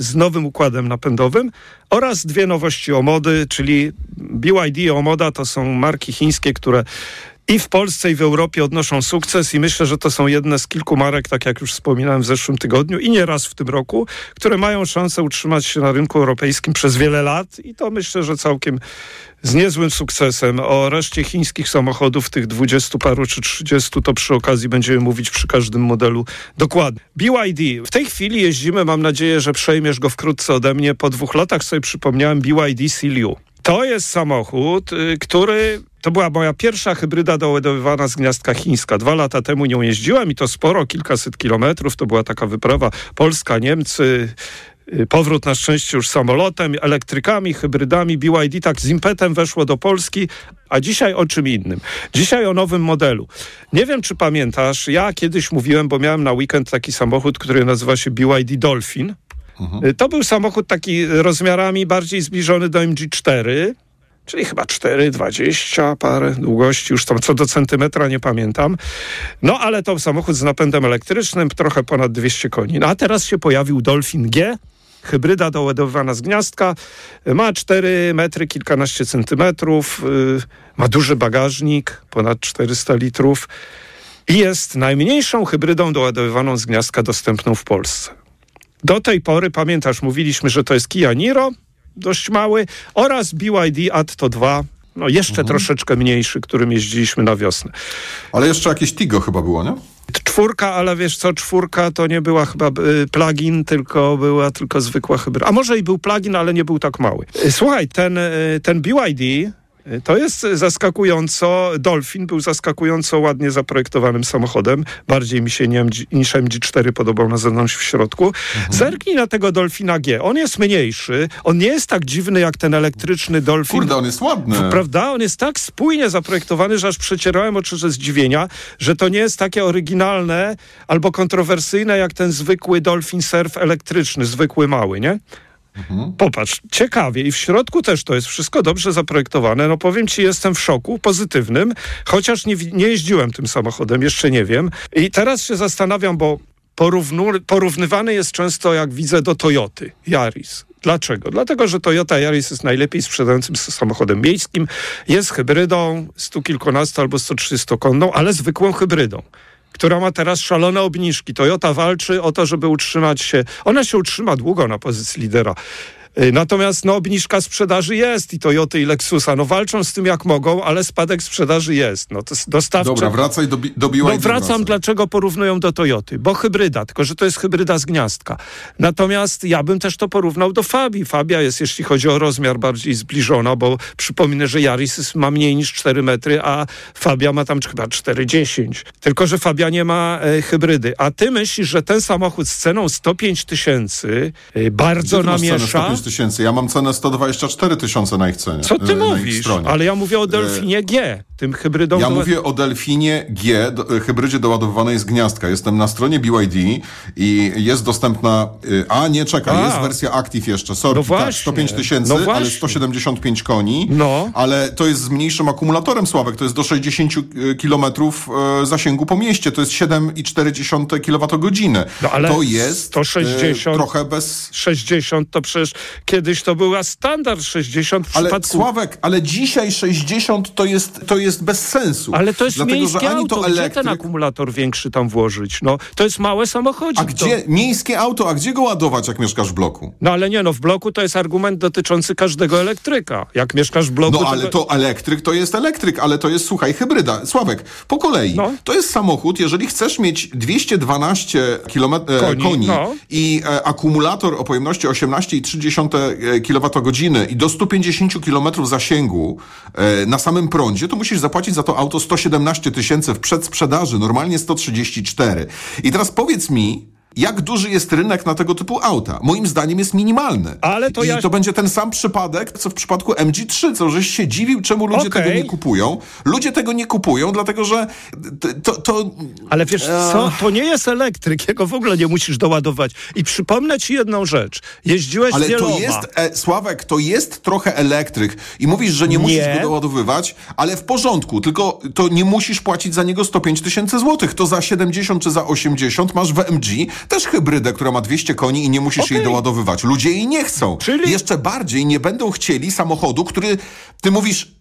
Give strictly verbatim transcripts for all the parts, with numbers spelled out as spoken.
z nowym układem napędowym oraz dwie nowości Omody, czyli B Y D i Omoda to są marki chińskie, które i w Polsce, i w Europie odnoszą sukces i myślę, że to są jedne z kilku marek, tak jak już wspominałem w zeszłym tygodniu i nie raz w tym roku, które mają szansę utrzymać się na rynku europejskim przez wiele lat i to myślę, że całkiem z niezłym sukcesem. O reszcie chińskich samochodów, tych dwudziestu paru czy trzydziestu, to przy okazji będziemy mówić przy każdym modelu dokładnie. B Y D. W tej chwili jeździmy, mam nadzieję, że przejmiesz go wkrótce ode mnie. Po dwóch latach sobie przypomniałem B Y D Seal U. To jest samochód, y, który... To była moja pierwsza hybryda doładowywana z gniazdka chińska. Dwa lata temu nią jeździłem i to sporo, kilkaset kilometrów. To była taka wyprawa Polska, Niemcy, powrót na szczęście już samolotem, elektrykami, hybrydami. B Y D tak z impetem weszło do Polski, a dzisiaj o czym innym. Dzisiaj o nowym modelu. Nie wiem, czy pamiętasz, ja kiedyś mówiłem, bo miałem na weekend taki samochód, który nazywa się B Y D Dolphin. Mhm. To był samochód taki rozmiarami bardziej zbliżony do M G cztery, czyli chyba cztery dwadzieścia parę długości, już tam co do centymetra nie pamiętam. No ale to samochód z napędem elektrycznym, trochę ponad dwieście koni. No a teraz się pojawił Dolphin G, hybryda doładowywana z gniazdka, ma cztery metry, kilkanaście centymetrów, yy, ma duży bagażnik, ponad czterysta litrów i jest najmniejszą hybrydą doładowywaną z gniazdka dostępną w Polsce. Do tej pory, pamiętasz, mówiliśmy, że to jest Kia Niro, dość mały, oraz B Y D Atto dwa, no jeszcze mhm. troszeczkę mniejszy, którym jeździliśmy na wiosnę. Ale jeszcze jakieś Tigo chyba było, nie? Czwórka, ale wiesz co, czwórka to nie była chyba y, plug-in, tylko była tylko zwykła hybryda. A może i był plug-in, ale nie był tak mały. Y, słuchaj, ten, y, ten B Y D... To jest zaskakująco, Dolphin był zaskakująco ładnie zaprojektowanym samochodem. Bardziej mi się nie, niż M G cztery podobał na zewnątrz w środku. Mhm. Zerknij na tego Dolphina G. On jest mniejszy, on nie jest tak dziwny jak ten elektryczny Dolphin. Kurde, on jest ładny. Prawda? On jest tak spójnie zaprojektowany, że aż przecierałem oczy ze zdziwienia, że to nie jest takie oryginalne albo kontrowersyjne jak ten zwykły Dolphin Surf elektryczny, zwykły mały, nie? Mhm. Popatrz, ciekawie i w środku też to jest wszystko dobrze zaprojektowane. No powiem ci, jestem w szoku, pozytywnym, chociaż nie, nie jeździłem tym samochodem, jeszcze nie wiem. I teraz się zastanawiam, bo porównu, porównywany jest często, jak widzę, do Toyoty Yaris. Dlaczego? Dlatego, że Toyota Yaris jest najlepiej sprzedającym samochodem miejskim, jest hybrydą stu kilkunastu albo stu trzydziestokonną, ale zwykłą hybrydą, która ma teraz szalone obniżki. Toyota walczy o to, żeby utrzymać się. Ona się utrzyma długo na pozycji lidera. Natomiast no, obniżka sprzedaży jest i Toyoty i Lexusa no, walczą z tym jak mogą, ale spadek sprzedaży jest. No, to jest dostawcze. Dobra, wracaj do, do B Y D. No, wracam, wracaj. Dlaczego porównują do Toyoty? Bo hybryda, tylko że to jest hybryda z gniazdka. Natomiast ja bym też to porównał do Fabii. Fabia jest, jeśli chodzi o rozmiar, bardziej zbliżona, bo przypominę, że Yaris ma mniej niż cztery metry, a Fabia ma tam chyba cztery dziesięć. Tylko że Fabia nie ma e, hybrydy. A ty myślisz, że ten samochód z ceną sto pięć tysięcy e, bardzo namiesza... tysięcy. Ja mam cenę sto dwadzieścia cztery tysiące na ich cenie. Co ty mówisz? Ale ja mówię o Delfinie G, tym hybrydom. Ja do... mówię o Delfinie G, do, hybrydzie doładowywanej z gniazdka. Jestem na stronie B Y D i jest dostępna... A, nie, czekaj, a. jest wersja Active jeszcze. Sorry, no tak, sto pięć tysięcy, no ale sto siedemdziesiąt pięć koni. No. Ale to jest z mniejszym akumulatorem, Sławek. To jest do sześćdziesiąt kilometrów e, zasięgu po mieście. To jest siedem przecinek cztery kilowatogodziny. No, ale to jest sto sześćdziesiąt, e, trochę bez... sześćdziesiąt to przecież... Kiedyś to była standard sześćdziesiąt w ale przypadku... Sławek, ale dzisiaj sześćdziesiąt to jest, to jest bez sensu. Ale to jest dlatego, miejskie że ani auto, to elektryk... elektryk... gdzie ten akumulator większy tam włożyć? No, to jest małe samochodzik. A gdzie? To... Miejskie auto, a gdzie go ładować, jak mieszkasz w bloku? No ale nie, no w bloku to jest argument dotyczący każdego elektryka. Jak mieszkasz w bloku... No ale to, to elektryk to jest elektryk, ale to jest, słuchaj, hybryda. Sławek, po kolei. No. To jest samochód, jeżeli chcesz mieć dwieście dwanaście kilometrów koni, koni no. i e, akumulator o pojemności osiemnaście przecinek trzy kilowatogodziny i do stu pięćdziesięciu kilometrów zasięgu e, na samym prądzie, to musisz zapłacić za to auto sto siedemnaście tysięcy w przedsprzedaży, normalnie sto trzydzieści cztery. I teraz powiedz mi, jak duży jest rynek na tego typu auta? Moim zdaniem jest minimalny. Ale to I ja... to będzie ten sam przypadek, co w przypadku M G trzy, co żeś się dziwił, czemu ludzie okay. tego nie kupują. Ludzie tego nie kupują, dlatego że to... to... Ale wiesz co, to nie jest elektryk, jego w ogóle nie musisz doładować. I przypomnę ci jedną rzecz. Jeździłeś Ale z wieloma. to jest, e, Sławek, to jest trochę elektryk i mówisz, że nie, nie musisz go doładowywać, ale w porządku, tylko to nie musisz płacić za niego sto pięć tysięcy złotych. To za siedemdziesiąt czy za osiemdziesiąt masz w M G też hybrydę, która ma dwieście koni i nie musisz okay. jej doładowywać. Ludzie jej nie chcą. Czyli... Jeszcze bardziej nie będą chcieli samochodu, który, ty mówisz,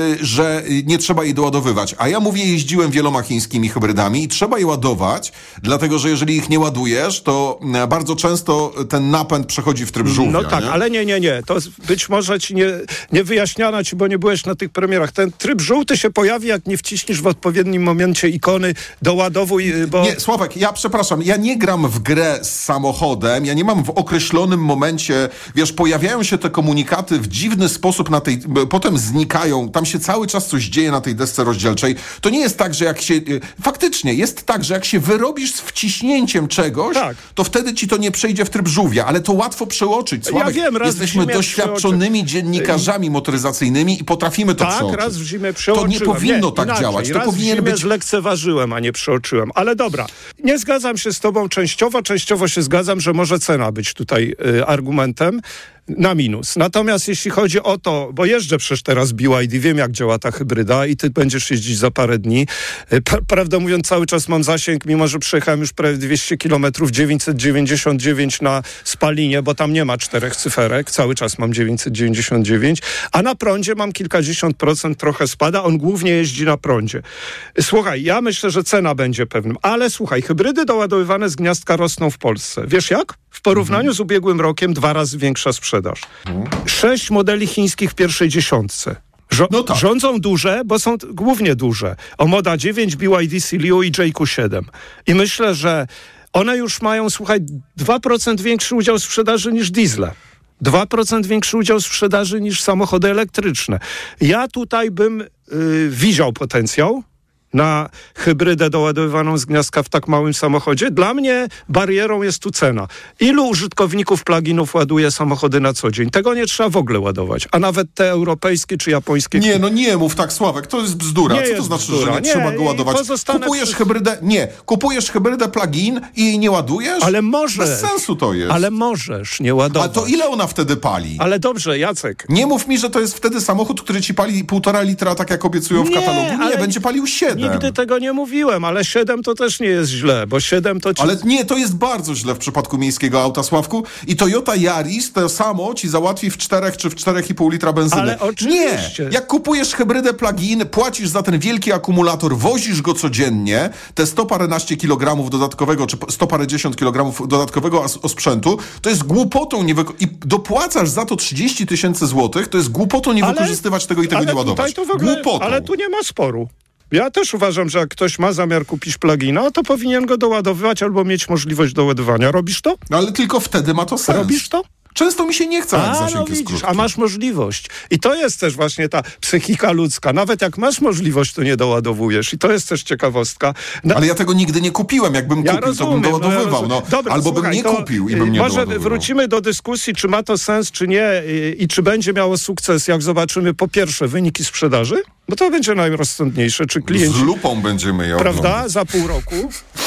że nie trzeba jej doładowywać. A ja mówię, jeździłem wieloma chińskimi hybrydami i trzeba je ładować, dlatego że jeżeli ich nie ładujesz, to bardzo często ten napęd przechodzi w tryb żółwia. No tak, nie? ale nie, nie, nie. To być może ci nie, nie wyjaśniano ci, bo nie byłeś na tych premierach. Ten tryb żółty się pojawi, jak nie wciśniesz w odpowiednim momencie ikony doładowuj, bo... Nie, Sławek, ja przepraszam, ja nie gram w grę z samochodem, ja nie mam w określonym momencie, wiesz, pojawiają się te komunikaty w dziwny sposób na tej, potem znikają, tam się cały czas coś dzieje na tej desce rozdzielczej. To nie jest tak, że jak się... Faktycznie jest tak, że jak się wyrobisz z wciśnięciem czegoś, tak. to wtedy ci to nie przejdzie w tryb żółwia, ale to łatwo przeoczyć. Sławek, ja wiem, raz jesteśmy doświadczonymi dziennikarzami motoryzacyjnymi i potrafimy to tak, przeoczyć. Tak, raz w zimie przeoczyłem. To nie powinno nie, tak inaczej, działać. To raz powinien w zimie być... zlekceważyłem, a nie przeoczyłem. Ale dobra, nie zgadzam się z tobą częściowo. Częściowo się zgadzam, że może cena być tutaj y, argumentem na minus. Natomiast jeśli chodzi o to, bo jeżdżę przecież teraz B Y D, wiem jak działa ta hybryda i ty będziesz jeździć za parę dni. Pra- prawdę mówiąc, cały czas mam zasięg, mimo że przejechałem już prawie dwieście kilometrów, dziewięćset dziewięćdziesiąt dziewięć na spalinie, bo tam nie ma czterech cyferek, cały czas mam dziewięćset dziewięćdziesiąt dziewięć, a na prądzie mam kilkadziesiąt procent, trochę spada, on głównie jeździ na prądzie. Słuchaj, ja myślę, że cena będzie pewnym, ale słuchaj, hybrydy doładowywane z gniazdka rosną w Polsce. Wiesz jak? W porównaniu mhm. z ubiegłym rokiem dwa razy większa sprzedaż. Mhm. Sześć modeli chińskich w pierwszej dziesiątce. Żo- no tak. Rządzą duże, bo są t- głównie duże. Omoda dziewięć, B Y D Cilio i J Q siedem. I myślę, że one już mają, słuchaj, dwa procent większy udział w sprzedaży niż diesle. dwa procent większy udział w sprzedaży niż samochody elektryczne. Ja tutaj bym yy, widział potencjał na hybrydę doładowywaną z gniazdka w tak małym samochodzie. Dla mnie barierą jest tu cena. Ilu użytkowników pluginów ładuje samochody na co dzień? Tego nie trzeba w ogóle ładować. A nawet te europejskie czy japońskie... Nie, no nie mów tak, Sławek, to jest bzdura. Nie co jest to znaczy, bzdura. że nie, nie trzeba go ładować? Kupujesz przy... hybrydę... Nie, kupujesz hybrydę plug-in i jej nie ładujesz? Ale możesz. Bez sensu to jest. Ale możesz nie ładować. A to ile ona wtedy pali? Ale dobrze, Jacek. Nie mów mi, że to jest wtedy samochód, który ci pali półtora litra, tak jak obiecują w nie, katalogu. Nie, będzie palił siedem. Nigdy tego nie mówiłem, ale siedem to też nie jest źle, bo siedem to... Ci... Ale nie, to jest bardzo źle w przypadku miejskiego auta, Sławku. I Toyota Yaris to samo ci załatwi w czterech czy w czterech i pół litra benzyny. Ale oczywiście. Nie, jak kupujesz hybrydę plug-in, płacisz za ten wielki akumulator, wozisz go codziennie, te sto paręnaście kilogramów dodatkowego, czy sto parędziesiąt kilogramów dodatkowego osprzętu, to jest głupotą nie wyko- i dopłacasz za to trzydzieści tysięcy złotych, to jest głupotą nie ale, wykorzystywać tego i tego nie ładować. To w ogóle, głupotą. Ale tu nie ma sporu. Ja też uważam, że jak ktoś ma zamiar kupić plugina, to powinien go doładowywać albo mieć możliwość doładowania. Robisz to? No ale tylko wtedy ma to sens. Robisz to? Często mi się nie chce, jak zasięg jest krótki. A masz możliwość. I to jest też właśnie ta psychika ludzka. Nawet jak masz możliwość, to nie doładowujesz. I to jest też ciekawostka. Na... Ale ja tego nigdy nie kupiłem. Jakbym ja kupił, rozumiem, to bym doładowywał. No, ja no, Dobra, albo słuchaj, bym nie to, kupił i bym nie może doładowywał. Wrócimy do dyskusji, czy ma to sens, czy nie i, i czy będzie miało sukces, jak zobaczymy po pierwsze wyniki sprzedaży, bo to będzie najrozsądniejsze. Czy klienci... Z lupą będziemy je Prawda? oglądać. Za pół roku.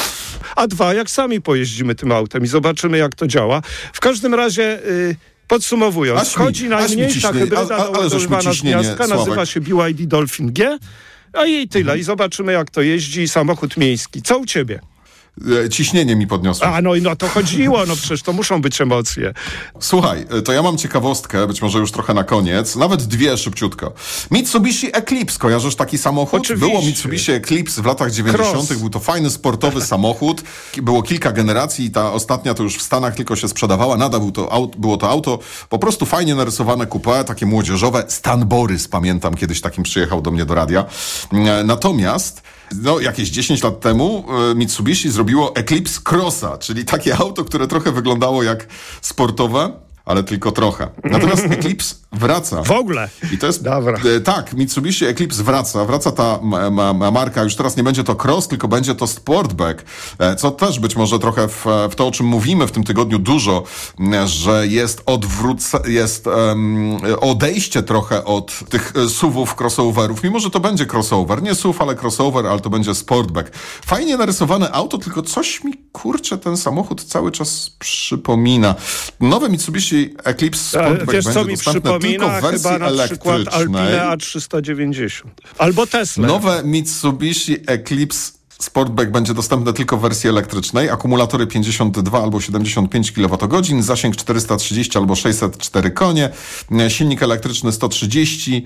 A dwa, jak sami pojeździmy tym autem i zobaczymy, jak to działa. W każdym razie... Y- Podsumowując, aż wchodzi mi, najmniejsza hybryda doładowywana z gniazdka, nazywa się B Y D Dolphin G, a i tyle. Mhm. I zobaczymy, jak to jeździ samochód miejski. Co u ciebie? Ciśnienie mi podniosło. A no i no to chodziło, no przecież to muszą być emocje. Słuchaj, to ja mam ciekawostkę, być może już trochę na koniec, nawet dwie szybciutko. Mitsubishi Eclipse, kojarzysz taki samochód? Oczywiście. Było Mitsubishi Eclipse w latach dziewięćdziesiątych. Cross. Był to fajny, sportowy samochód. Było kilka generacji i ta ostatnia to już w Stanach tylko się sprzedawała. Nadal był to auto, było to auto po prostu fajnie narysowane coupé, takie młodzieżowe. Stan Borys, pamiętam, kiedyś takim przyjechał do mnie do radia. Natomiast no, jakieś dziesięć lat temu Mitsubishi zrobiło Eclipse Crossa, czyli takie auto, które trochę wyglądało jak sportowe, ale tylko trochę. Natomiast Eclipse wraca. W ogóle? I to jest... Dobra. E, tak, Mitsubishi Eclipse wraca. Wraca ta ma, ma, marka. Już teraz nie będzie to Cross, tylko będzie to Sportback. E, co też być może trochę w, w to, o czym mówimy w tym tygodniu dużo, że jest odwrócenie, jest um, odejście trochę od tych suwów, crossoverów. Mimo, że to będzie crossover. Nie suw, ale crossover, ale to będzie Sportback. Fajnie narysowane auto, tylko coś mi, kurczę, ten samochód cały czas przypomina. Nowe Mitsubishi Eclipse Sportback wiesz, będzie co mi dostępne tylko w wersji chyba na przykład Alpine A trzysta dziewięćdziesiąt. Albo Tesla. Nowe Mitsubishi Eclipse Sportback będzie dostępny tylko w wersji elektrycznej. Akumulatory pięćdziesiąt dwa albo siedemdziesiąt pięć kilowatogodzin, zasięg czterysta trzydzieści albo sześćset cztery konie, silnik elektryczny sto trzydzieści,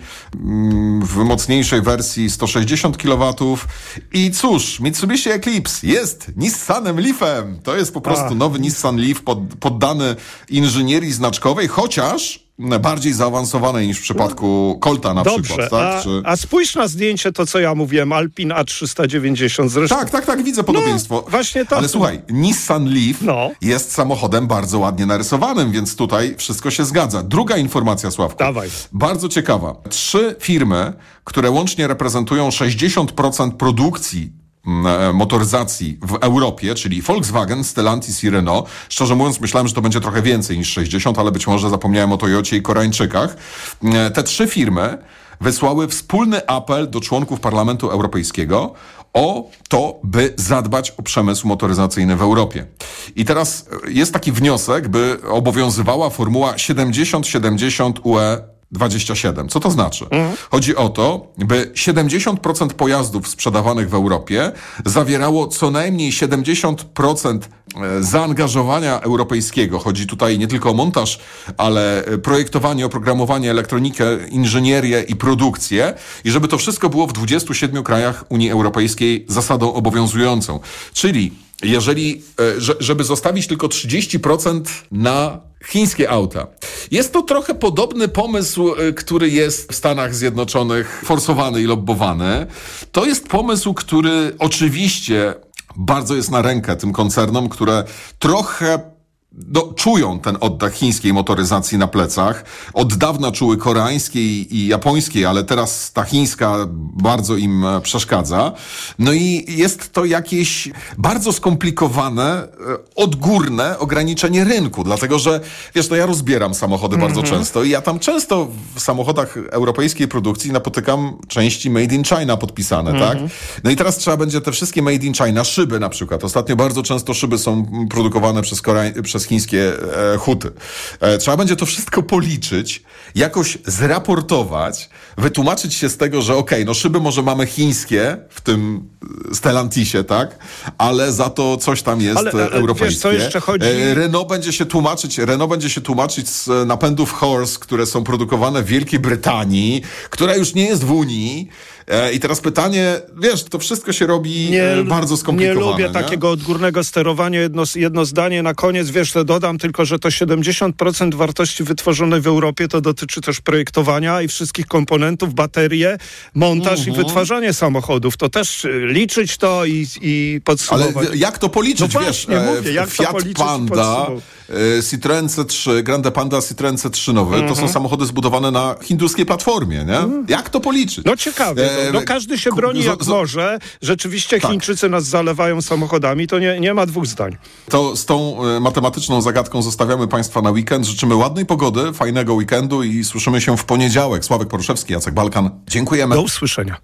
w mocniejszej wersji sto sześćdziesiąt kilowatów. I cóż, Mitsubishi Eclipse jest Nissanem Leafem. To jest po prostu A. nowy Nissan Leaf pod, poddany inżynierii znaczkowej, chociaż bardziej zaawansowane niż w przypadku Colta na Dobrze, przykład. Tak? A, Czy... a spójrz na zdjęcie, to co ja mówiłem, Alpine A trzysta dziewięćdziesiąt zresztą. Tak, tak, tak, widzę podobieństwo. No, właśnie to. Ale słuchaj, Nissan Leaf no. jest samochodem bardzo ładnie narysowanym, więc tutaj wszystko się zgadza. Druga informacja, Sławku. Dawaj. Bardzo ciekawa. Trzy firmy, które łącznie reprezentują sześćdziesiąt procent produkcji motoryzacji w Europie, czyli Volkswagen, Stellantis i Renault. Szczerze mówiąc, myślałem, że to będzie trochę więcej niż sześćdziesiąt, ale być może zapomniałem o Toyocie i Koreańczykach. Te trzy firmy wysłały wspólny apel do członków Parlamentu Europejskiego o to, by zadbać o przemysł motoryzacyjny w Europie. I teraz jest taki wniosek, by obowiązywała formuła siedemdziesiąt siedemdziesiąt U E dwadzieścia siedem. Co to znaczy? Mhm. Chodzi o to, by siedemdziesiąt procent pojazdów sprzedawanych w Europie zawierało co najmniej siedemdziesiąt procent zaangażowania europejskiego. Chodzi tutaj nie tylko o montaż, ale projektowanie, oprogramowanie, elektronikę, inżynierię i produkcję. I żeby to wszystko było w dwudziestu siedmiu krajach Unii Europejskiej zasadą obowiązującą. Czyli jeżeli, żeby zostawić tylko trzydzieści procent na chińskie auta. Jest to trochę podobny pomysł, który jest w Stanach Zjednoczonych forsowany i lobbowany. To jest pomysł, który oczywiście bardzo jest na rękę tym koncernom, które trochę No, czują ten oddech chińskiej motoryzacji na plecach. Od dawna czuły koreańskiej i japońskiej, ale teraz ta chińska bardzo im przeszkadza. No i jest to jakieś bardzo skomplikowane, odgórne ograniczenie rynku, dlatego że, wiesz, no ja rozbieram samochody mm-hmm. bardzo często i ja tam często w samochodach europejskiej produkcji napotykam części Made in China podpisane, mm-hmm. tak? No i teraz trzeba będzie te wszystkie Made in China, szyby na przykład. Ostatnio bardzo często szyby są produkowane przez Korea- przez chińskie e, huty. E, trzeba będzie to wszystko policzyć, jakoś zraportować, wytłumaczyć się z tego, że okej, okay, no szyby może mamy chińskie w tym Stellantisie, tak? Ale za to coś tam jest ale, ale, europejskie. Wiesz, co jeszcze chodzi? E, Renault będzie się tłumaczyć, Renault będzie się tłumaczyć z napędów Horse, które są produkowane w Wielkiej Brytanii, która już nie jest w Unii. I teraz pytanie, wiesz, to wszystko się robi nie, bardzo skomplikowane. Nie lubię nie? takiego odgórnego sterowania. Jedno, jedno zdanie na koniec, wiesz, to dodam tylko, że to siedemdziesiąt procent wartości wytworzonej w Europie to dotyczy też projektowania i wszystkich komponentów, baterie, montaż uh-huh. i wytwarzanie samochodów. To też liczyć to i, i podsumować. Ale jak to policzyć, no wiesz? Właśnie, mówię, jak Fiat to policzyć Panda, Citroen C trzy, Grande Panda Citroen C trzy nowy, uh-huh. to są samochody zbudowane na hinduskiej platformie, nie? Uh-huh. Jak to policzyć? No ciekawe. No, no każdy się broni jak z, z, może. Rzeczywiście tak. Chińczycy nas zalewają samochodami. To nie, nie ma dwóch zdań. To z tą y, matematyczną zagadką zostawiamy Państwa na weekend. Życzymy ładnej pogody, fajnego weekendu i słyszymy się w poniedziałek. Sławek Poruszewski, Jacek Balkan. Dziękujemy. Do usłyszenia.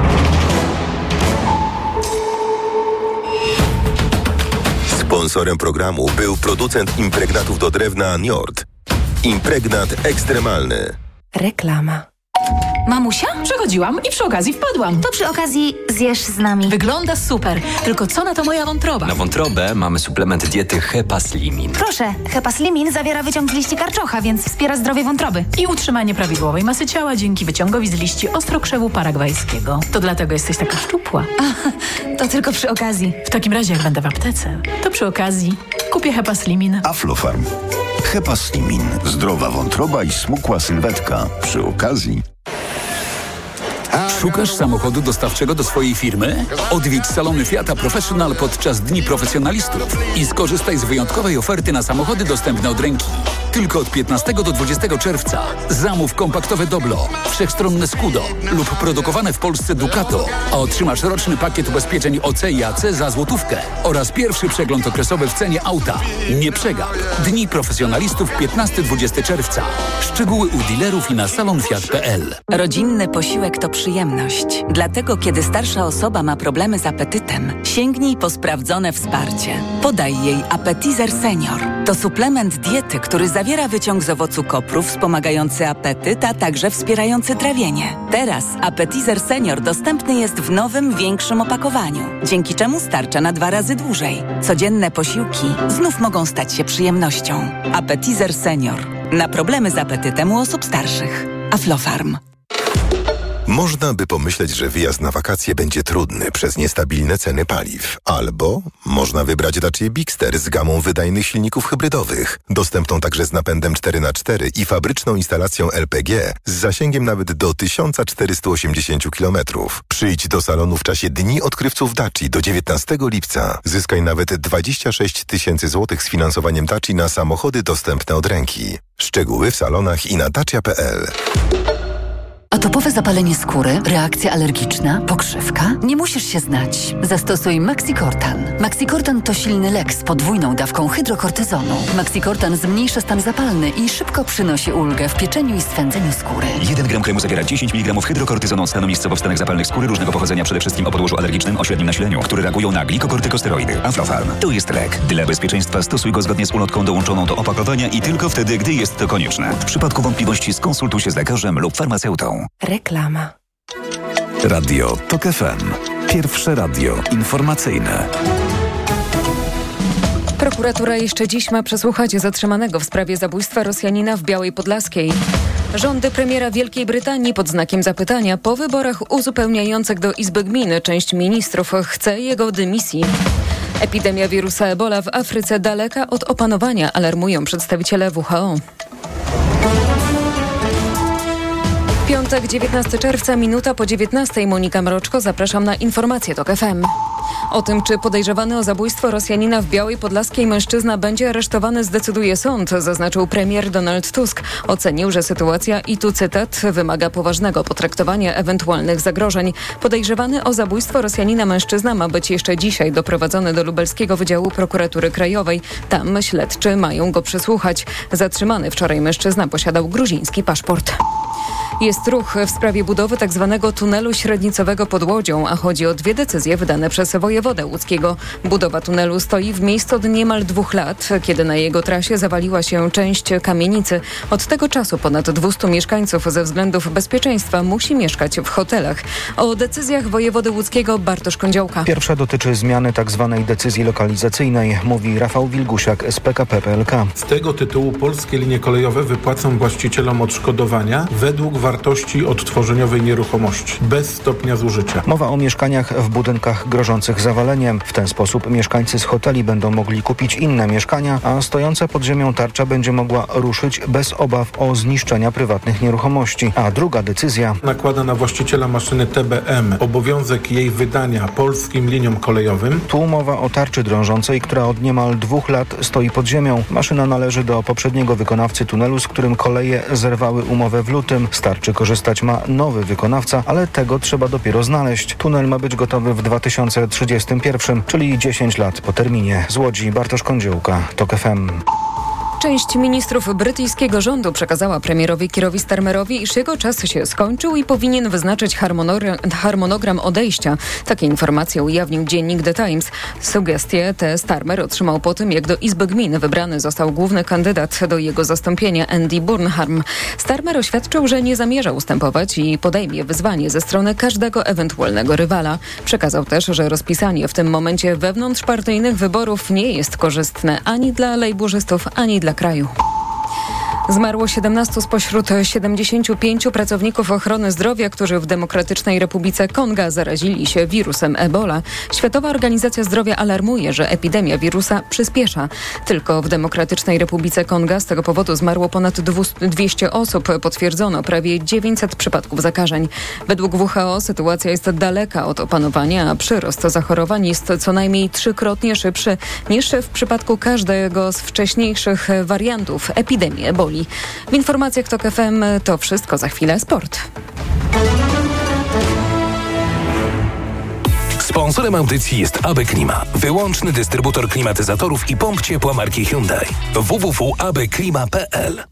Sponsorem programu był producent impregnatów do drewna Njord. Impregnat ekstremalny. Reklama. Mamusia? Przechodziłam i przy okazji wpadłam. To przy okazji zjesz z nami. Wygląda super, tylko co na to moja wątroba? Na wątrobę mamy suplement diety Hepaslimin. Proszę, Hepaslimin zawiera wyciąg z liści karczocha, więc wspiera zdrowie wątroby. I utrzymanie prawidłowej masy ciała dzięki wyciągowi z liści ostrokrzewu paragwajskiego. To dlatego jesteś taka szczupła. A, to tylko przy okazji. W takim razie jak będę w aptece, to przy okazji kupię Hepaslimin. Aflofarm. Hepaslimin. Zdrowa wątroba i smukła sylwetka. Przy okazji. Szukasz samochodu dostawczego do swojej firmy? Odwiedź salony Fiata Professional podczas Dni Profesjonalistów i skorzystaj z wyjątkowej oferty na samochody dostępne od ręki. Tylko od piętnastego do dwudziestego czerwca zamów kompaktowe Doblo, wszechstronne Scudo lub produkowane w Polsce Ducato, a otrzymasz roczny pakiet ubezpieczeń O C i A C za złotówkę oraz pierwszy przegląd okresowy w cenie auta. Nie przegap. Dni Profesjonalistów piętnastego do dwudziestego czerwca. Szczegóły u dealerów i na salon fiat kropka p l. Rodzinny posiłek to przyjemność. Dlatego, kiedy starsza osoba ma problemy z apetytem, sięgnij po sprawdzone wsparcie. Podaj jej Appetizer Senior. To suplement diety, który zawiera wyciąg z owocu kopru wspomagający apetyt, a także wspierający trawienie. Teraz Appetizer Senior dostępny jest w nowym, większym opakowaniu, dzięki czemu starcza na dwa razy dłużej. Codzienne posiłki znów mogą stać się przyjemnością. Appetizer Senior. Na problemy z apetytem u osób starszych. Aflofarm. Można by pomyśleć, że wyjazd na wakacje będzie trudny przez niestabilne ceny paliw. Albo można wybrać Dacia Bigster z gamą wydajnych silników hybrydowych, dostępną także z napędem cztery na cztery i fabryczną instalacją L P G z zasięgiem nawet do tysiąc czterysta osiemdziesiąt kilometrów. Przyjdź do salonu w czasie Dni Odkrywców Daci do dziewiętnastego lipca. Zyskaj nawet dwadzieścia sześć tysięcy złotych z finansowaniem Daci na samochody dostępne od ręki. Szczegóły w salonach i na dacia kropka p l. Atopowe zapalenie skóry, reakcja alergiczna, pokrzywka? Nie musisz się znać. Zastosuj Maxicortan. Maxicortan to silny lek z podwójną dawką hydrokortyzonu. Maxicortan zmniejsza stan zapalny i szybko przynosi ulgę w pieczeniu i swędzeniu skóry. jeden gram kremu zawiera dziesięć miligramów hydrokortyzonu od stanu miejscowo w stanach zapalnych skóry różnego pochodzenia, przede wszystkim o podłożu alergicznym o średnim nasileniu, które reagują na glikokortykosteroidy. Aflofarm. To jest lek. Dla bezpieczeństwa stosuj go zgodnie z ulotką dołączoną do opakowania i tylko wtedy, gdy jest to konieczne. W przypadku wątpliwości skonsultuj się z lekarzem lub farmaceutą. Reklama. Radio TOK F M. Pierwsze radio informacyjne. Prokuratura jeszcze dziś ma przesłuchać zatrzymanego w sprawie zabójstwa Rosjanina w Białej Podlaskiej. Rządy premiera Wielkiej Brytanii pod znakiem zapytania po wyborach uzupełniających do Izby Gmin część ministrów chce jego dymisji. Epidemia wirusa Ebola w Afryce daleka od opanowania, alarmują przedstawiciele W H O. Piątek, dziewiętnastego czerwca, minuta po dziewiętnastej. Monika Mroczko, zapraszam na informacje TOK F M. O tym, czy podejrzewany o zabójstwo Rosjanina w Białej Podlaskiej mężczyzna będzie aresztowany, zdecyduje sąd, zaznaczył premier Donald Tusk. Ocenił, że sytuacja, i tu cytat, wymaga poważnego potraktowania ewentualnych zagrożeń. Podejrzewany o zabójstwo Rosjanina mężczyzna ma być jeszcze dzisiaj doprowadzony do lubelskiego Wydziału Prokuratury Krajowej. Tam śledczy mają go przesłuchać. Zatrzymany wczoraj mężczyzna posiadał gruziński paszport. Jest ruch w sprawie budowy tzw. tunelu średnicowego pod Łodzią, a chodzi o dwie decyzje wydane przez wojewodę łódzkiego. Budowa tunelu stoi w miejscu od niemal dwóch lat, kiedy na jego trasie zawaliła się część kamienicy. Od tego czasu ponad dwieście mieszkańców ze względów bezpieczeństwa musi mieszkać w hotelach. O decyzjach wojewody łódzkiego Bartosz Kądziołka. Pierwsza dotyczy zmiany tzw. decyzji lokalizacyjnej, mówi Rafał Wilgusiak z P K P P L K. Z tego tytułu polskie linie kolejowe wypłacą właścicielom odszkodowania według wartości odtworzeniowej nieruchomości, bez stopnia zużycia. Mowa o mieszkaniach w budynkach grożących zawaleniem. W ten sposób mieszkańcy z hoteli będą mogli kupić inne mieszkania, a stojąca pod ziemią tarcza będzie mogła ruszyć bez obaw o zniszczenia prywatnych nieruchomości. A druga decyzja nakłada na właściciela maszyny T B M obowiązek jej wydania polskim liniom kolejowym. Tu mowa o tarczy drążącej, która od niemal dwóch lat stoi pod ziemią. Maszyna należy do poprzedniego wykonawcy tunelu, z którym koleje zerwały umowę w lutym. Z tarczy korzystać ma nowy wykonawca, ale tego trzeba dopiero znaleźć. Tunel ma być gotowy w dwa tysiące trzydziestym pierwszym, czyli dziesięć lat po terminie. Z Łodzi Bartosz Kądziołka, TOK F M. Część ministrów brytyjskiego rządu przekazała premierowi Keerowi Starmerowi, iż jego czas się skończył i powinien wyznaczyć harmonogram, harmonogram odejścia. Takie informacje ujawnił dziennik The Times. Sugestie te Starmer otrzymał po tym, jak do Izby Gmin wybrany został główny kandydat do jego zastąpienia, Andy Burnham. Starmer oświadczył, że nie zamierza ustępować i podejmie wyzwanie ze strony każdego ewentualnego rywala. Przekazał też, że rozpisanie w tym momencie wewnątrzpartyjnych wyborów nie jest korzystne ani dla lejburzystów, ani dla kraju. Zmarło siedemnastu spośród siedemdziesięciu pięciu pracowników ochrony zdrowia, którzy w Demokratycznej Republice Konga zarazili się wirusem Ebola. Światowa Organizacja Zdrowia alarmuje, że epidemia wirusa przyspiesza. Tylko w Demokratycznej Republice Konga z tego powodu zmarło ponad dwieście osób. Potwierdzono prawie dziewięćset przypadków zakażeń. Według W H O sytuacja jest daleka od opanowania, a przyrost zachorowań jest co najmniej trzykrotnie szybszy niż w przypadku każdego z wcześniejszych wariantów epidemii eboli. W informacjach TOK F M to wszystko, za chwilę sport. Sponsorem audycji jest A B Klima, wyłączny dystrybutor klimatyzatorów i pomp ciepła marki Hyundai. w w w kropka a b klima kropka p l.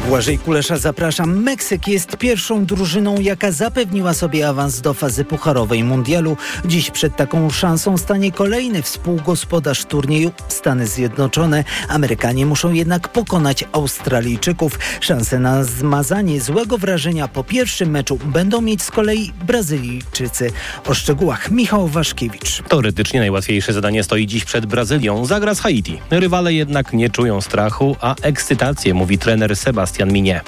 Błażej Kulesza, zapraszam. Meksyk jest pierwszą drużyną, jaka zapewniła sobie awans do fazy pucharowej mundialu. Dziś przed taką szansą stanie kolejny współgospodarz turnieju, Stany Zjednoczone. Amerykanie muszą jednak pokonać Australijczyków. Szanse na zmazanie złego wrażenia po pierwszym meczu będą mieć z kolei Brazylijczycy. O szczegółach Michał Waszkiewicz. Teoretycznie najłatwiejsze zadanie stoi dziś przed Brazylią. Zagra z Haiti. Rywale jednak nie czują strachu, a ekscytację, mówi trener Sebastian Minie.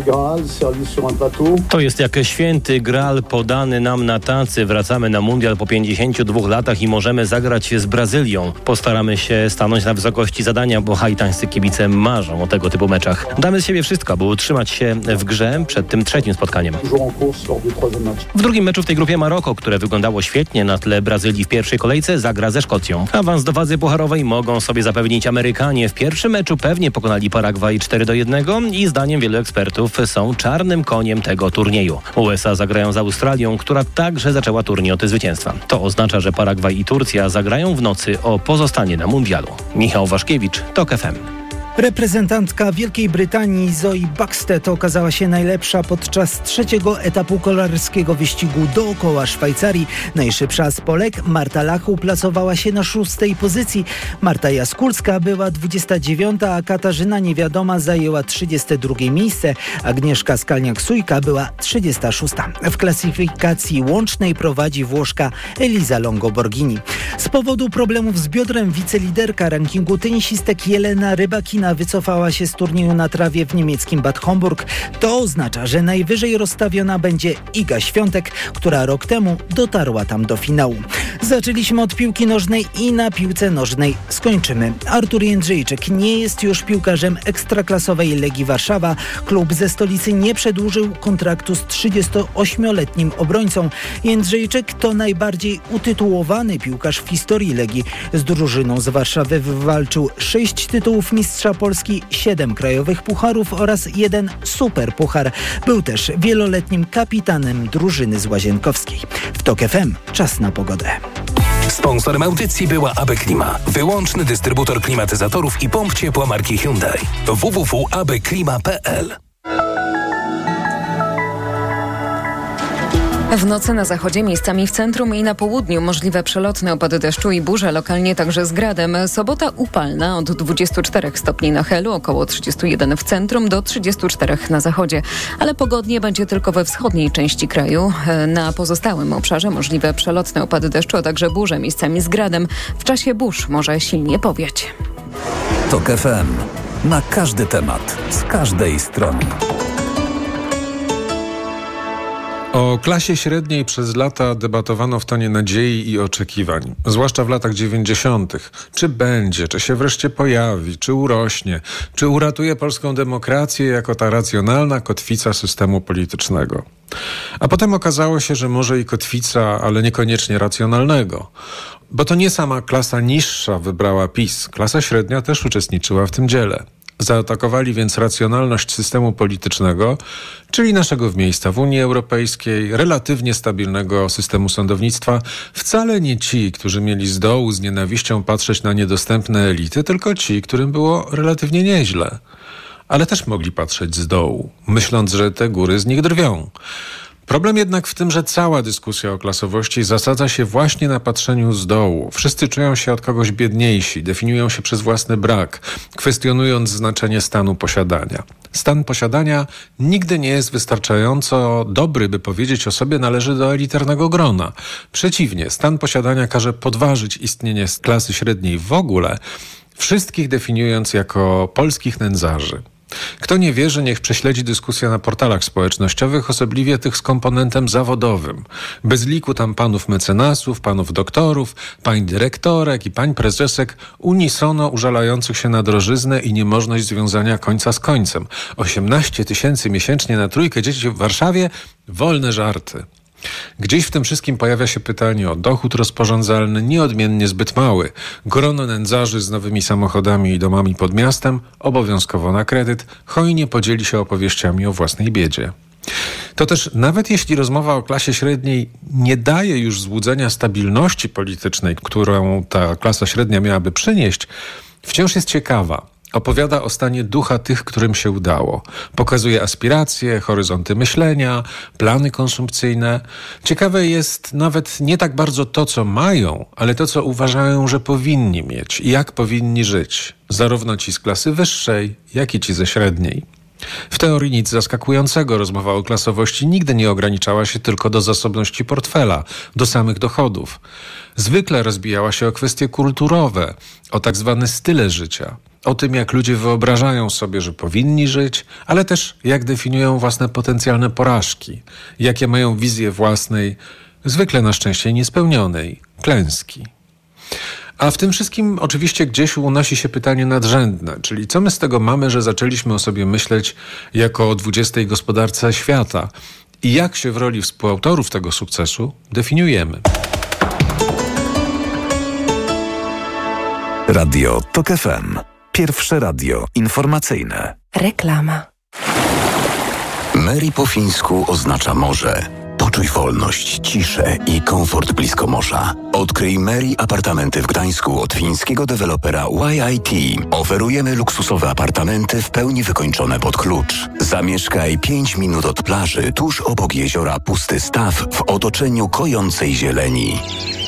To jest jak święty Graal podany nam na tacy. Wracamy na mundial po pięćdziesięciu dwóch latach i możemy zagrać z Brazylią. Postaramy się stanąć na wysokości zadania, bo haitańscy kibice marzą o tego typu meczach. Damy z siebie wszystko, aby utrzymać się w grze przed tym trzecim spotkaniem. W drugim meczu w tej grupie Maroko, które wyglądało świetnie na tle Brazylii w pierwszej kolejce, zagra ze Szkocją. Awans do fazy pucharowej mogą sobie zapewnić Amerykanie. W pierwszym meczu pewnie pokonali Paragwaj cztery do jednego i zdaniem wielu ekspertów są czarnym koniem tego turnieju. U S A zagrają z Australią, która także zaczęła turniej od zwycięstwa. To oznacza, że Paragwaj i Turcja zagrają w nocy o pozostanie na mundialu. Michał Waszkiewicz, TOK F M. Reprezentantka Wielkiej Brytanii Zoe Buxted okazała się najlepsza podczas trzeciego etapu kolarskiego wyścigu dookoła Szwajcarii. Najszybsza z Polek, Marta Lach, uplasowała się na szóstej pozycji. Marta Jaskulska była dwudziesta dziewiąta, a Katarzyna Niewiadoma zajęła trzydzieste drugie miejsce. Agnieszka Skalniak-Sujka była trzydziesta szósta. W klasyfikacji łącznej prowadzi Włoszka Elisa Longo-Borghini. Z powodu problemów z biodrem wiceliderka rankingu tenisistek Jelena Rybakina wycofała się z turnieju na trawie w niemieckim Bad Homburg. To oznacza, że najwyżej rozstawiona będzie Iga Świątek, która rok temu dotarła tam do finału. Zaczęliśmy od piłki nożnej i na piłce nożnej skończymy. Artur Jędrzejczyk nie jest już piłkarzem ekstraklasowej Legii Warszawa. Klub ze stolicy nie przedłużył kontraktu z trzydziestoośmioletnim obrońcą. Jędrzejczyk to najbardziej utytułowany piłkarz w historii Legii. Z drużyną z Warszawy wywalczył sześć tytułów mistrza Polski, siedem krajowych pucharów oraz jeden superpuchar. Był też wieloletnim kapitanem drużyny z Łazienkowskiej. W TOK F M czas na pogodę. Sponsorem audycji była A B Klima, wyłączny dystrybutor klimatyzatorów i pomp ciepła marki Hyundai. w w w kropka a b klima kropka p l. W nocy na zachodzie, miejscami w centrum i na południu możliwe przelotne opady deszczu i burze, lokalnie także z gradem. Sobota upalna od dwudziestu czterech stopni na Helu, około trzydziestu jeden w centrum do trzydziestu czterech na zachodzie. Ale pogodnie będzie tylko we wschodniej części kraju. Na pozostałym obszarze możliwe przelotne opady deszczu, a także burze, miejscami z gradem. W czasie burz może silnie powiać. TOK F M. Na każdy temat, z każdej strony. O klasie średniej przez lata debatowano w tonie nadziei i oczekiwań, zwłaszcza w latach dziewięćdziesiątych. Czy będzie, czy się wreszcie pojawi, czy urośnie, czy uratuje polską demokrację jako ta racjonalna kotwica systemu politycznego. A potem okazało się, że może i kotwica, ale niekoniecznie racjonalnego. Bo to nie sama klasa niższa wybrała PiS, klasa średnia też uczestniczyła w tym dziele. Zaatakowali więc racjonalność systemu politycznego, czyli naszego miejsca w Unii Europejskiej, relatywnie stabilnego systemu sądownictwa, wcale nie ci, którzy mieli z dołu z nienawiścią patrzeć na niedostępne elity, tylko ci, którym było relatywnie nieźle. Ale też mogli patrzeć z dołu, myśląc, że te góry z nich drwią. Problem jednak w tym, że cała dyskusja o klasowości zasadza się właśnie na patrzeniu z dołu. Wszyscy czują się od kogoś biedniejsi, definiują się przez własny brak, kwestionując znaczenie stanu posiadania. Stan posiadania nigdy nie jest wystarczająco dobry, by powiedzieć o sobie należy do elitarnego grona. Przeciwnie, stan posiadania każe podważyć istnienie klasy średniej w ogóle, wszystkich definiując jako polskich nędzarzy. Kto nie wierzy, niech prześledzi dyskusję na portalach społecznościowych, osobliwie tych z komponentem zawodowym. Bez liku tam panów mecenasów, panów doktorów, pań dyrektorek i pań prezesek unisono użalających się na drożyznę i niemożność związania końca z końcem. osiemnaście tysięcy miesięcznie na trójkę dzieci w Warszawie? Wolne żarty. Gdzieś w tym wszystkim pojawia się pytanie o dochód rozporządzalny, nieodmiennie zbyt mały. Grono nędzarzy z nowymi samochodami i domami pod miastem, obowiązkowo na kredyt, hojnie podzieli się opowieściami o własnej biedzie. To też nawet jeśli rozmowa o klasie średniej nie daje już złudzenia stabilności politycznej, którą ta klasa średnia miałaby przynieść, wciąż jest ciekawa. Opowiada o stanie ducha tych, którym się udało. Pokazuje aspiracje, horyzonty myślenia, plany konsumpcyjne. Ciekawe jest nawet nie tak bardzo to, co mają, ale to, co uważają, że powinni mieć i jak powinni żyć. Zarówno ci z klasy wyższej, jak i ci ze średniej. W teorii nic zaskakującego. Rozmowa o klasowości nigdy nie ograniczała się tylko do zasobności portfela, do samych dochodów. Zwykle rozbijała się o kwestie kulturowe, o tak zwane style życia. O tym, jak ludzie wyobrażają sobie, że powinni żyć, ale też jak definiują własne potencjalne porażki, jakie mają wizję własnej, zwykle na szczęście niespełnionej, klęski. A w tym wszystkim oczywiście gdzieś unosi się pytanie nadrzędne, czyli co my z tego mamy, że zaczęliśmy o sobie myśleć jako o dwudziestej gospodarce świata i jak się w roli współautorów tego sukcesu definiujemy. Radio TOK F M. Pierwsze radio informacyjne. Reklama. Mary po fińsku oznacza morze. Poczuj wolność, ciszę i komfort blisko morza. Odkryj Mary apartamenty w Gdańsku od fińskiego dewelopera Y I T. Oferujemy luksusowe apartamenty w pełni wykończone pod klucz. Zamieszkaj pięć minut od plaży, tuż obok jeziora Pusty Staw w otoczeniu kojącej zieleni.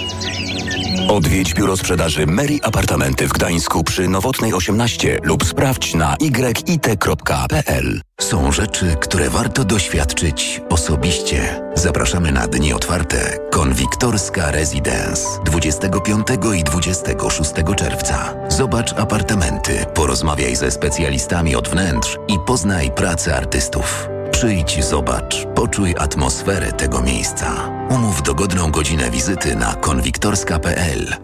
Odwiedź biuro sprzedaży Mary Apartamenty w Gdańsku przy Nowotnej osiemnaście lub sprawdź na y i t kropka p l. Są rzeczy, które warto doświadczyć osobiście. Zapraszamy na dni otwarte Konwiktorska Residence dwudziestego piątego i dwudziestego szóstego czerwca. Zobacz apartamenty, porozmawiaj ze specjalistami od wnętrz i poznaj pracę artystów. Przyjdź, zobacz, poczuj atmosferę tego miejsca. Umów dogodną godzinę wizyty na konwiktorska kropka p l.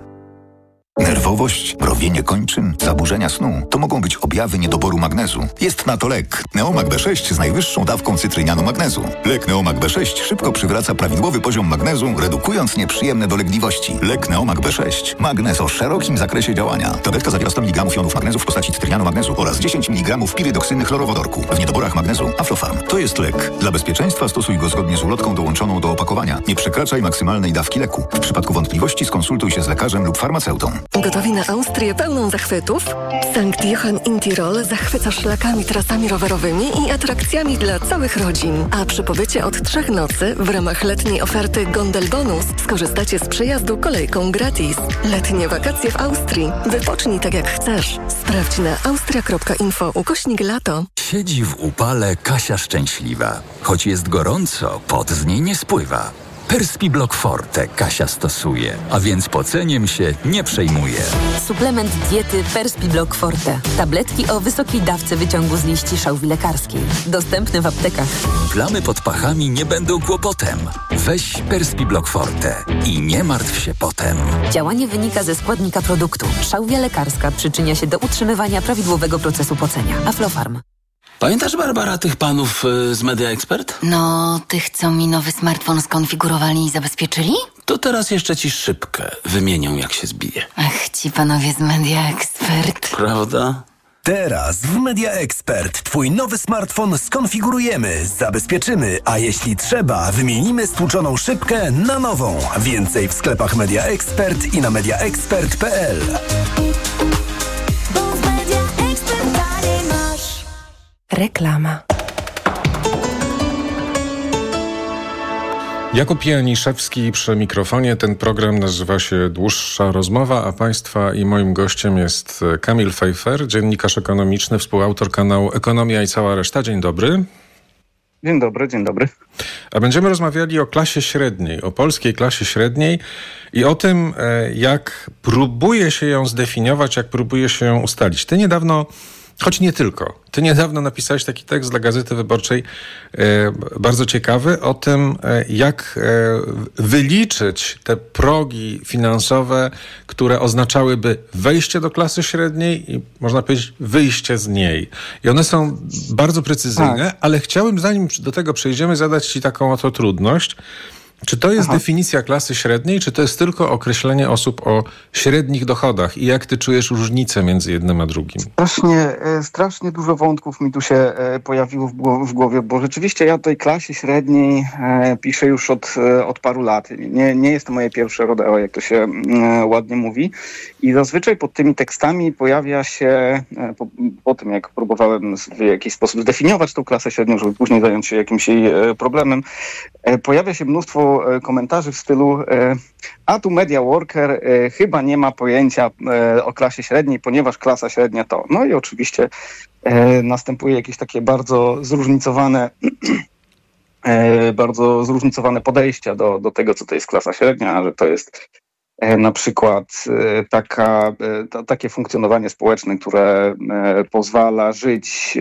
Nerwowość, mrowienie kończyn, zaburzenia snu to mogą być objawy niedoboru magnezu. Jest na to lek. Neomag B sześć z najwyższą dawką cytrynianu magnezu. Lek Neomag B sześć szybko przywraca prawidłowy poziom magnezu, redukując nieprzyjemne dolegliwości. Lek Neomag B sześć. Magnez o szerokim zakresie działania. Tabletka zawiera sto miligramów jonów magnezu w postaci cytrynianu magnezu oraz dziesięć miligramów pirydoksyny chlorowodorku. W niedoborach magnezu Aflofarm. To jest lek. Dla bezpieczeństwa stosuj go zgodnie z ulotką dołączoną do opakowania. Nie przekraczaj maksymalnej dawki leku. W przypadku wątpliwości skonsultuj się z lekarzem lub farmaceutą. Gotowi na Austrię pełną zachwytów? Sankt Johann in Tirol zachwyca szlakami, trasami rowerowymi i atrakcjami dla całych rodzin. A przy pobycie od trzech nocy w ramach letniej oferty Gondel Bonus skorzystacie z przejazdu kolejką gratis. Letnie wakacje w Austrii. Wypocznij tak jak chcesz. Sprawdź na austria kropka info ukośnik lato. Siedzi w upale Kasia szczęśliwa. Choć jest gorąco, pot z niej nie spływa. Perspiblock Forte Kasia stosuje, a więc poceniem się nie przejmuje. Suplement diety Perspiblock Forte. Tabletki o wysokiej dawce wyciągu z liści szałwi lekarskiej. Dostępne w aptekach. Plamy pod pachami nie będą kłopotem. Weź Perspiblock Forte i nie martw się potem. Działanie wynika ze składnika produktu. Szałwia lekarska przyczynia się do utrzymywania prawidłowego procesu pocenia. Aflofarm. Pamiętasz, Barbara, tych panów y, z Media Expert? No, tych, co mi nowy smartfon skonfigurowali i zabezpieczyli? To teraz jeszcze ci szybkę wymienią, jak się zbije. Ach, ci panowie z Media Expert. Prawda? Teraz w Media Expert twój nowy smartfon skonfigurujemy, zabezpieczymy, a jeśli trzeba, wymienimy stłuczoną szybkę na nową. Więcej w sklepach Media Expert i na media expert kropka p l. Reklama. Jakub Janiszewski przy mikrofonie. Ten program nazywa się Dłuższa Rozmowa, a Państwa i moim gościem jest Kamil Fejfer, dziennikarz ekonomiczny, współautor kanału Ekonomia i cała reszta. Dzień dobry. Dzień dobry, dzień dobry. A będziemy rozmawiali o klasie średniej, o polskiej klasie średniej i o tym, jak próbuje się ją zdefiniować, jak próbuje się ją ustalić. Ty niedawno... Choć nie tylko. Ty niedawno napisałeś taki tekst dla Gazety Wyborczej, e, bardzo ciekawy, o tym, e, jak e, wyliczyć te progi finansowe, które oznaczałyby wejście do klasy średniej i, można powiedzieć, wyjście z niej. I one są bardzo precyzyjne, tak. Ale chciałbym, zanim do tego przejdziemy, zadać ci taką oto trudność. Czy to jest Aha. definicja klasy średniej, czy to jest tylko określenie osób o średnich dochodach? I jak ty czujesz różnicę między jednym a drugim? Strasznie, strasznie dużo wątków mi tu się pojawiło w głowie, bo rzeczywiście ja o tej klasie średniej piszę już od, od paru lat. Nie, nie jest to moje pierwsze rodeo, jak to się ładnie mówi. I zazwyczaj pod tymi tekstami pojawia się, po, po tym jak próbowałem w jakiś sposób zdefiniować tą klasę średnią, żeby później zająć się jakimś jej problemem, pojawia się mnóstwo komentarzy w stylu a tu media worker chyba nie ma pojęcia o klasie średniej, ponieważ klasa średnia to. No i oczywiście następuje jakieś takie bardzo zróżnicowane bardzo zróżnicowane podejścia do, do tego, co to jest klasa średnia, że to jest na przykład taka, to, takie funkcjonowanie społeczne, które pozwala żyć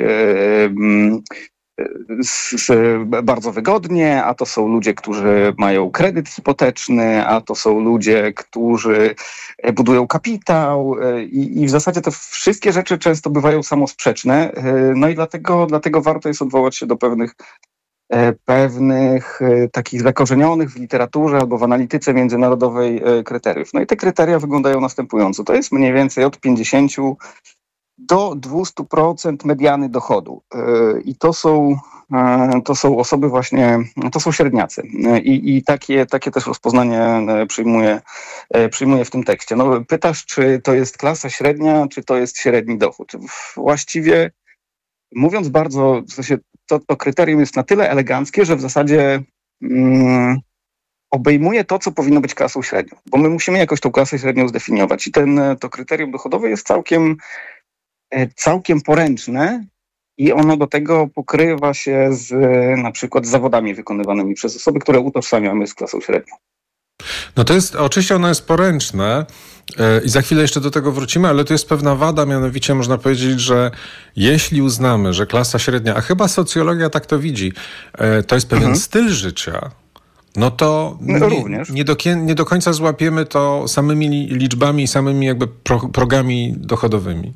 z, z, bardzo wygodnie, a to są ludzie, którzy mają kredyt hipoteczny, a to są ludzie, którzy budują kapitał i, i w zasadzie te wszystkie rzeczy często bywają samosprzeczne. No i dlatego, dlatego warto jest odwołać się do pewnych pewnych takich zakorzenionych w literaturze albo w analityce międzynarodowej kryteriów. No i te kryteria wyglądają następująco. To jest mniej więcej od pięćdziesięciu do dwustu procent mediany dochodu. I to są, to są osoby właśnie, to są średniacy. I, i takie, takie też rozpoznanie przyjmuję, przyjmuję w tym tekście. No, pytasz, czy to jest klasa średnia, czy to jest średni dochód. Właściwie mówiąc bardzo, w sensie to, to kryterium jest na tyle eleganckie, że w zasadzie mm, obejmuje to, co powinno być klasą średnią. Bo my musimy jakoś tą klasę średnią zdefiniować. I ten, to kryterium dochodowe jest całkiem, całkiem poręczne i ono do tego pokrywa się z na przykład z zawodami wykonywanymi przez osoby, które utożsamiamy z klasą średnią. No to jest, oczywiście ono jest poręczne i za chwilę jeszcze do tego wrócimy, ale to jest pewna wada, mianowicie można powiedzieć, że jeśli uznamy, że klasa średnia, a chyba socjologia tak to widzi, to jest pewien mhm. styl życia, no to no, nie, nie, do, nie do końca złapiemy to samymi liczbami, samymi jakby pro, progami dochodowymi.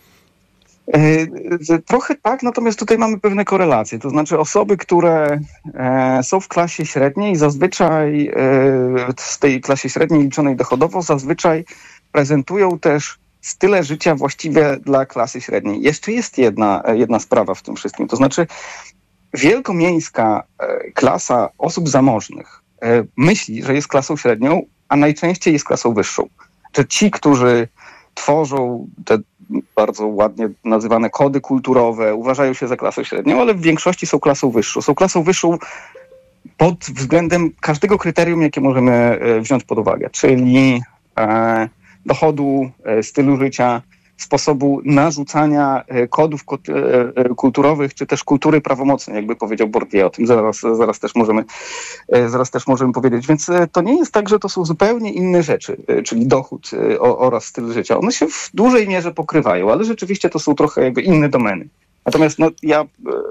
Trochę tak, natomiast tutaj mamy pewne korelacje. To znaczy osoby, które są w klasie średniej, zazwyczaj w tej klasie średniej liczonej dochodowo, zazwyczaj prezentują też style życia właściwie dla klasy średniej. Jeszcze jest jedna, jedna sprawa w tym wszystkim. To znaczy wielkomiejska klasa osób zamożnych myśli, że jest klasą średnią, a najczęściej jest klasą wyższą. Że ci, którzy tworzą te bardzo ładnie nazywane kody kulturowe, uważają się za klasę średnią, ale w większości są klasą wyższą. Są klasą wyższą pod względem każdego kryterium, jakie możemy wziąć pod uwagę, czyli e, dochodu, e, stylu życia, sposobu narzucania kodów kulturowych, czy też kultury prawomocnej, jakby powiedział Bourdieu. O tym zaraz, zaraz, też możemy, zaraz też możemy powiedzieć. Więc to nie jest tak, że to są zupełnie inne rzeczy, czyli dochód oraz styl życia. One się w dużej mierze pokrywają, ale rzeczywiście to są trochę jakby inne domeny. Natomiast no, ja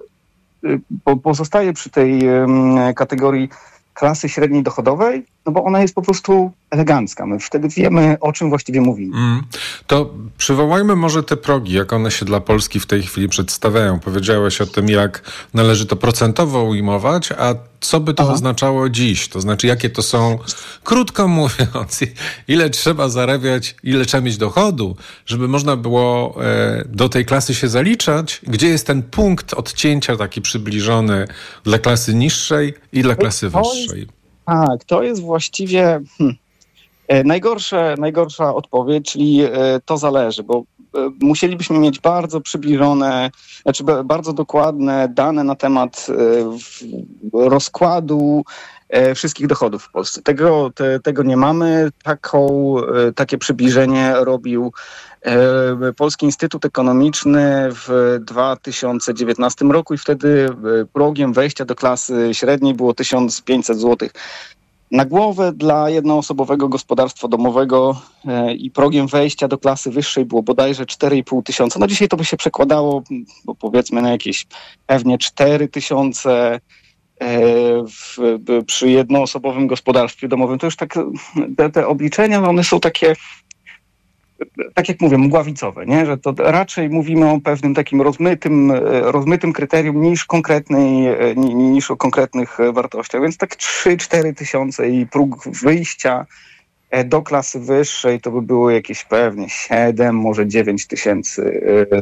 pozostaję przy tej kategorii klasy średniej dochodowej, no bo ona jest po prostu elegancka. My wtedy wiemy, o czym właściwie mówimy. Mm. To przywołajmy może te progi, jak one się dla Polski w tej chwili przedstawiają. Powiedziałeś o tym, jak należy to procentowo ujmować, a co by to Aha. oznaczało dziś? To znaczy, jakie to są, krótko mówiąc, ile trzeba zarabiać, ile trzeba mieć dochodu, żeby można było e, do tej klasy się zaliczać? Gdzie jest ten punkt odcięcia taki przybliżony dla klasy niższej i dla klasy wyższej? Tak, to jest właściwie hmm, najgorsze, najgorsza odpowiedź, czyli e, to zależy, bo e, musielibyśmy mieć bardzo przybliżone, znaczy bardzo dokładne dane na temat e, rozkładu e, wszystkich dochodów w Polsce. Tego, te, tego nie mamy. Taką, e, takie przybliżenie robił e, Polski Instytut Ekonomiczny w dwa tysiące dziewiętnastym roku i wtedy progiem wejścia do klasy średniej było tysiąc pięćset złotych na głowę dla jednoosobowego gospodarstwa domowego e, i progiem wejścia do klasy wyższej było bodajże cztery i pół tysiąca. No dzisiaj to by się przekładało, bo powiedzmy na jakieś pewnie cztery tysiące e, w, b, przy jednoosobowym gospodarstwie domowym. To już tak, te, te obliczenia, one są takie tak jak mówię, mgławicowe, nie? Że to raczej mówimy o pewnym takim rozmytym, rozmytym kryterium niż konkretnej, niż o konkretnych wartościach. Więc tak trzy cztery tysiące i próg wyjścia do klasy wyższej to by było jakieś pewnie siedem, może dziewięć tysięcy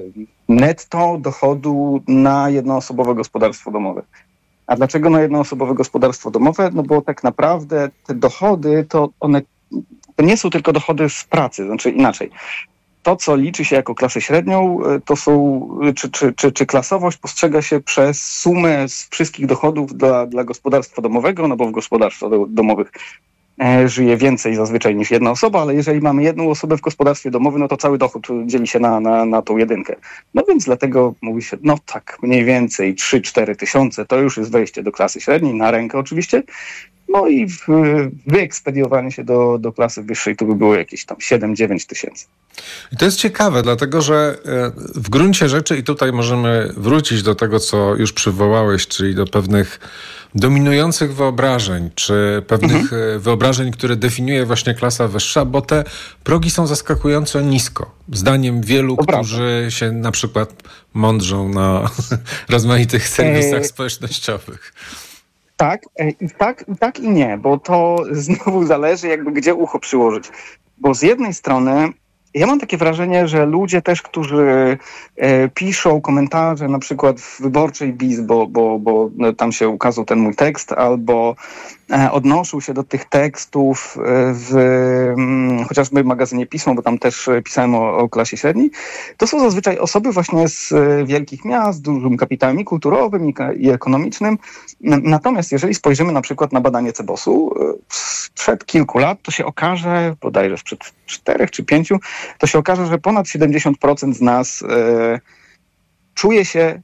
netto dochodu na jednoosobowe gospodarstwo domowe. A dlaczego na jednoosobowe gospodarstwo domowe? No bo tak naprawdę te dochody, to one to nie są tylko dochody z pracy, znaczy inaczej. To, co liczy się jako klasę średnią, to są, czy, czy, czy, czy klasowość postrzega się przez sumę z wszystkich dochodów dla, dla gospodarstwa domowego, no bo w gospodarstwach domowych e, żyje więcej zazwyczaj niż jedna osoba, ale jeżeli mamy jedną osobę w gospodarstwie domowym, no to cały dochód dzieli się na, na, na tą jedynkę. No więc dlatego mówi się, no tak, mniej więcej trzy cztery tysiące to już jest wejście do klasy średniej, na rękę oczywiście. No i w, wyekspediowanie się do, do klasy wyższej to by było jakieś tam siedem dziewięć tysięcy. I to jest ciekawe, dlatego że w gruncie rzeczy, i tutaj możemy wrócić do tego, co już przywołałeś, czyli do pewnych dominujących wyobrażeń, czy pewnych mhm. wyobrażeń, które definiuje właśnie klasa wyższa, bo te progi są zaskakująco nisko. Zdaniem wielu, to którzy prawda. się na przykład mądrzą na rozmaitych serwisach e... społecznościowych. Tak, i tak, i tak i nie, bo to znowu zależy jakby gdzie ucho przyłożyć. Bo z jednej strony ja mam takie wrażenie, że ludzie też, którzy e, piszą komentarze na przykład w Wyborczej Biz, bo, bo, bo tam się ukazał ten mój tekst, albo e, odnoszą się do tych tekstów w m, chociażby w magazynie Pismo, bo tam też pisałem o, o klasie średniej, to są zazwyczaj osoby właśnie z wielkich miast, z dużym kapitałem i kulturowym i, i ekonomicznym. Natomiast jeżeli spojrzymy na przykład na badanie Cebosu sprzed kilku lat, to się okaże, bodajże sprzed czterech czy pięciu, to się okaże, że ponad siedemdziesiąt procent z nas e, czuje się,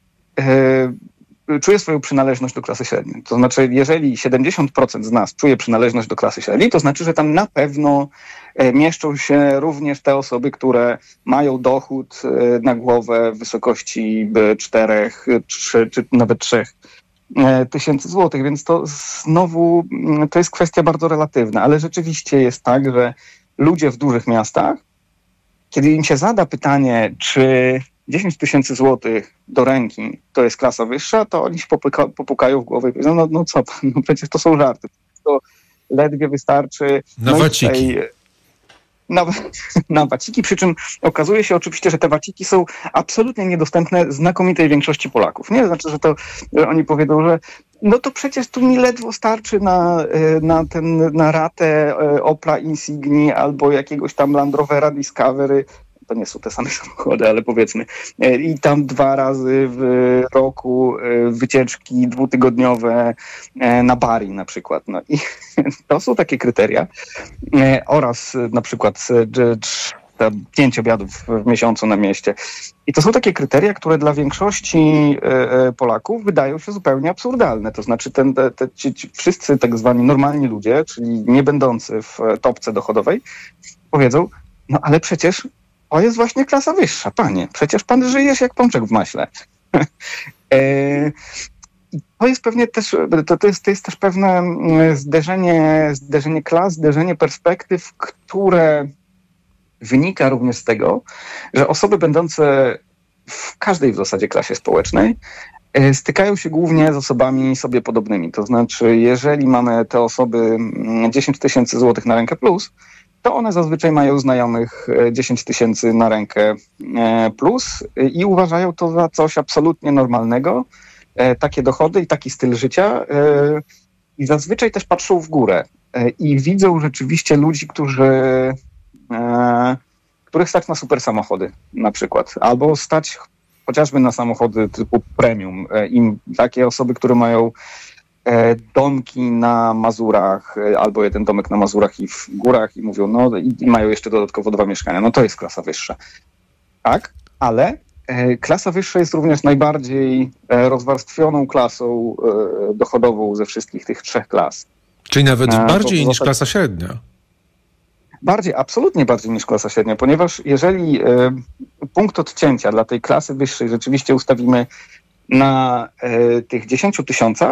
e, czuje swoją przynależność do klasy średniej. To znaczy, jeżeli siedemdziesiąt procent z nas czuje przynależność do klasy średniej, to znaczy, że tam na pewno e, mieszczą się również te osoby, które mają dochód e, na głowę w wysokości czterech, trzy, czy nawet trzech tysięcy złotych, więc to znowu to jest kwestia bardzo relatywna, ale rzeczywiście jest tak, że ludzie w dużych miastach, kiedy im się zada pytanie, czy dziesięć tysięcy złotych do ręki to jest klasa wyższa, to oni się popuka, popukają w głowę i powiedzą, no, no co pan, no przecież to są żarty. To ledwie wystarczy... Na no waciki. Tutaj, na, na waciki, przy czym okazuje się oczywiście, że te waciki są absolutnie niedostępne znakomitej większości Polaków. Nie znaczy, że to że oni powiedzą, że no to przecież tu mi ledwo starczy na, na, ten, na ratę Opla Insigni albo jakiegoś tam Land Rovera Discovery. To nie są te same samochody, ale powiedzmy. I tam dwa razy w roku wycieczki dwutygodniowe na Bari na przykład. No i to są takie kryteria. Oraz na przykład pięć obiadów w miesiącu na mieście. I to są takie kryteria, które dla większości Polaków wydają się zupełnie absurdalne. To znaczy ten, te, te, ci, ci wszyscy tak zwani normalni ludzie, czyli nie będący w topce dochodowej, powiedzą, no ale przecież to jest właśnie klasa wyższa, panie. Przecież pan żyjesz jak pączek w maśle. To jest pewnie też, to, to, jest, to jest też pewne zderzenie, zderzenie klas, zderzenie perspektyw, które wynika również z tego, że osoby będące w każdej w zasadzie klasie społecznej stykają się głównie z osobami sobie podobnymi. To znaczy, jeżeli mamy te osoby dziesięć tysięcy złotych na rękę plus, to one zazwyczaj mają znajomych dziesięć tysięcy na rękę plus i uważają to za coś absolutnie normalnego, takie dochody i taki styl życia i zazwyczaj też patrzą w górę i widzą rzeczywiście ludzi, którzy, których stać na super samochody na przykład, albo stać chociażby na samochody typu premium. Im takie osoby, które mają domki na Mazurach, albo jeden domek na Mazurach i w górach i mówią, no i, i mają jeszcze dodatkowo dwa mieszkania. No to jest klasa wyższa. Tak, ale e, klasa wyższa jest również najbardziej e, rozwarstwioną klasą e, dochodową ze wszystkich tych trzech klas. Czyli nawet e, bardziej niż zasadzie, klasa średnia. Bardziej, absolutnie bardziej niż klasa średnia, ponieważ jeżeli e, punkt odcięcia dla tej klasy wyższej rzeczywiście ustawimy na e, tych dziesięciu tysiącach,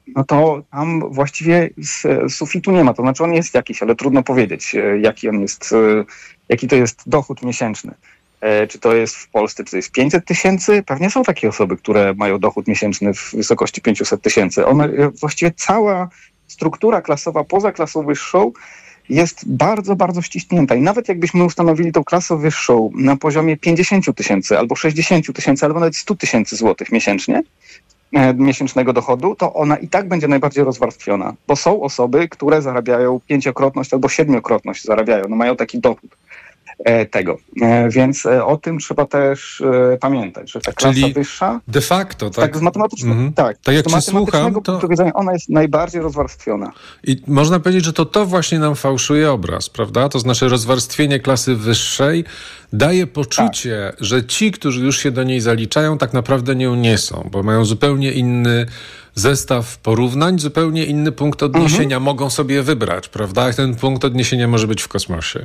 no to tam właściwie z sufitu nie ma. To znaczy on jest jakiś, ale trudno powiedzieć, jaki on jest, jaki to jest dochód miesięczny. Czy to jest w Polsce, czy to jest pięćset tysięcy? Pewnie są takie osoby, które mają dochód miesięczny w wysokości pięćset tysięcy. One, właściwie cała struktura klasowa poza klasą wyższą jest bardzo, bardzo ściśnięta. I nawet jakbyśmy ustanowili tą klasę wyższą na poziomie pięćdziesiąt tysięcy, albo sześćdziesiąt tysięcy, albo nawet sto tysięcy złotych miesięcznie, e, miesięcznego dochodu, to ona i tak będzie najbardziej rozwarstwiona. Bo są osoby, które zarabiają pięciokrotność albo siedmiokrotność zarabiają. No mają taki dochód e, tego. E, więc e, o tym trzeba też e, pamiętać, że ta klasa Czyli wyższa... de facto, tak? Tak, z matematycznego, mhm. tak, tak jak z cię słucham, to... punktu widzenia ona jest najbardziej rozwarstwiona. I można powiedzieć, że to to właśnie nam fałszuje obraz, prawda? To znaczy rozwarstwienie klasy wyższej daje poczucie, tak. że ci, którzy już się do niej zaliczają, tak naprawdę nią nie są, bo mają zupełnie inny zestaw porównań, zupełnie inny punkt odniesienia mhm. mogą sobie wybrać, prawda? I ten punkt odniesienia może być w kosmosie.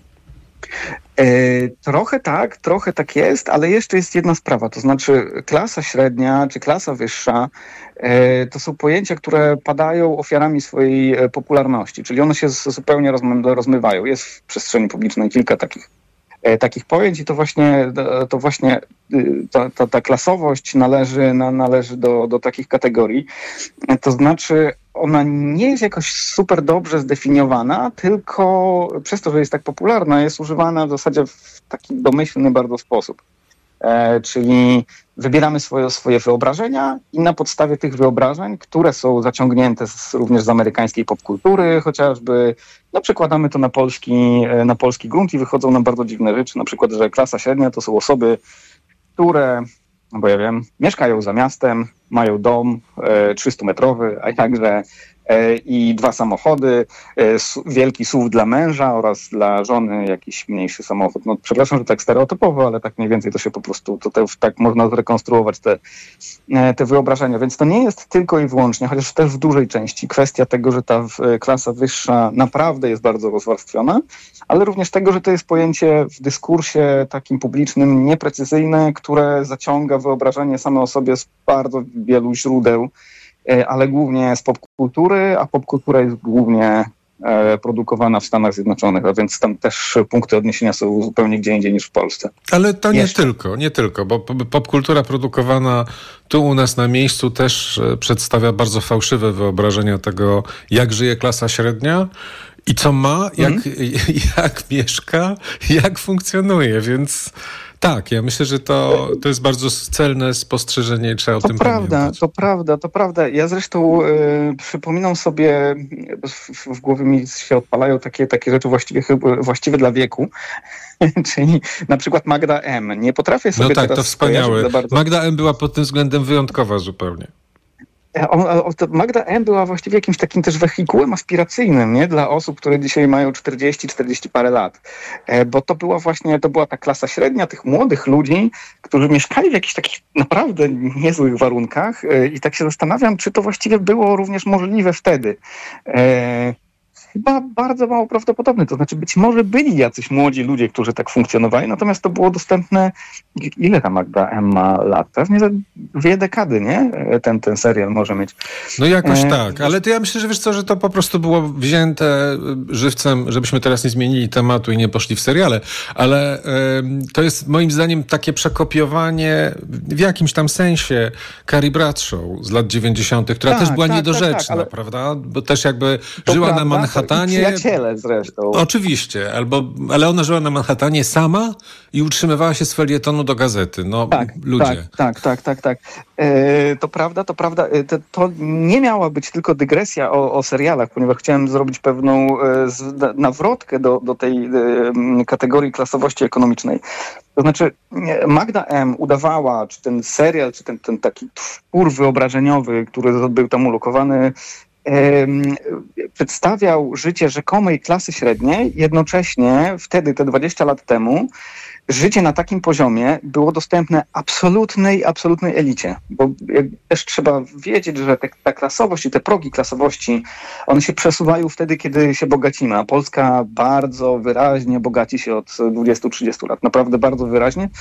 E, trochę tak, trochę tak jest, ale jeszcze jest jedna sprawa, to znaczy klasa średnia czy klasa wyższa e, to są pojęcia, które padają ofiarami swojej popularności, czyli one się z, zupełnie rozmy, rozmywają. Jest w przestrzeni publicznej kilka takich, e, takich pojęć i to właśnie, to właśnie ta, ta, ta klasowość należy, na, należy do, do takich kategorii. E, to znaczy ona nie jest jakoś super dobrze zdefiniowana, tylko przez to, że jest tak popularna, jest używana w zasadzie w taki domyślny bardzo sposób. E, czyli wybieramy swoje, swoje wyobrażenia i na podstawie tych wyobrażeń, które są zaciągnięte z, również z amerykańskiej popkultury chociażby, no przekładamy to na polski, na polski grunt i wychodzą nam bardzo dziwne rzeczy. Na przykład, że klasa średnia to są osoby, które... No bo ja wiem, mieszkają za miastem, mają dom e, trzystumetrowy, a także e, i dwa samochody, e, su, wielki S U V dla męża oraz dla żony jakiś mniejszy samochód. No przepraszam, że tak stereotypowo, ale tak mniej więcej to się po prostu, to, to tak można zrekonstruować te, e, te wyobrażenia. Więc to nie jest tylko i wyłącznie, chociaż też w dużej części, kwestia tego, że ta w, klasa wyższa naprawdę jest bardzo rozwarstwiona, ale również tego, że to jest pojęcie w dyskursie takim publicznym nieprecyzyjne, które zaciąga wyobrażenie same o sobie z bardzo wielu źródeł, ale głównie z popkultury, a popkultura jest głównie produkowana w Stanach Zjednoczonych, a więc tam też punkty odniesienia są zupełnie gdzie indziej niż w Polsce. Ale to nie Jeszcze. tylko, nie tylko, bo popkultura produkowana tu u nas na miejscu też przedstawia bardzo fałszywe wyobrażenia tego, jak żyje klasa średnia i co ma, jak, mm. jak mieszka, jak funkcjonuje, więc tak, ja myślę, że to, to jest bardzo celne spostrzeżenie i trzeba to o tym prawda, pamiętać. To prawda, to prawda. Ja zresztą y, przypominam sobie, w, w głowie mi się odpalają takie, takie rzeczy właściwie, właściwie dla wieku, czyli na przykład Magda M. Nie potrafię sobie no tak, teraz to wspaniałe. Bardzo... Magda M. była pod tym względem wyjątkowa zupełnie. Magda M. była właściwie jakimś takim też wehikułem aspiracyjnym, nie? Dla osób, które dzisiaj mają czterdzieści czterdzieści parę lat. Bo to była właśnie, to była ta klasa średnia tych młodych ludzi, którzy mieszkali w jakichś takich naprawdę niezłych warunkach i tak się zastanawiam, czy to właściwie było również możliwe wtedy. Chyba bardzo mało prawdopodobne. To znaczy być może byli jacyś młodzi ludzie, którzy tak funkcjonowali, natomiast to było dostępne... Ile ta Magda M. ma lat? Pewnie za dwie dekady, nie? Ten, ten serial może mieć. No jakoś e... tak, ale to ja myślę, że wiesz co, że to po prostu było wzięte żywcem, żebyśmy teraz nie zmienili tematu i nie poszli w seriale, ale e, to jest moim zdaniem takie przekopiowanie w jakimś tam sensie Carrie Bradshaw z lat dziewięćdziesiątych, która tak, też była tak, niedorzeczna, tak, tak, ale... prawda? Bo też jakby to żyła prawda, na Manhattanie. Przyjaciele zresztą. Oczywiście, albo, ale ona żyła na Manhattanie sama i utrzymywała się z felietonu do gazety. No, tak, ludzie. Tak, tak, tak, tak, tak. E, to prawda, to prawda. E, to, to nie miała być tylko dygresja o, o serialach, ponieważ chciałem zrobić pewną e, z, nawrotkę do, do tej e, kategorii klasowości ekonomicznej. To znaczy Magda M. udawała, czy ten serial, czy ten, ten taki twór wyobrażeniowy, który był tam ulokowany, przedstawiał życie rzekomej klasy średniej, jednocześnie wtedy, te dwadzieścia lat temu, życie na takim poziomie było dostępne absolutnej, absolutnej elicie. Bo też trzeba wiedzieć, że te, ta klasowość i te progi klasowości, one się przesuwają wtedy, kiedy się bogacimy. A Polska bardzo wyraźnie bogaci się od dwudziestu trzydziestu lat. Naprawdę bardzo wyraźnie.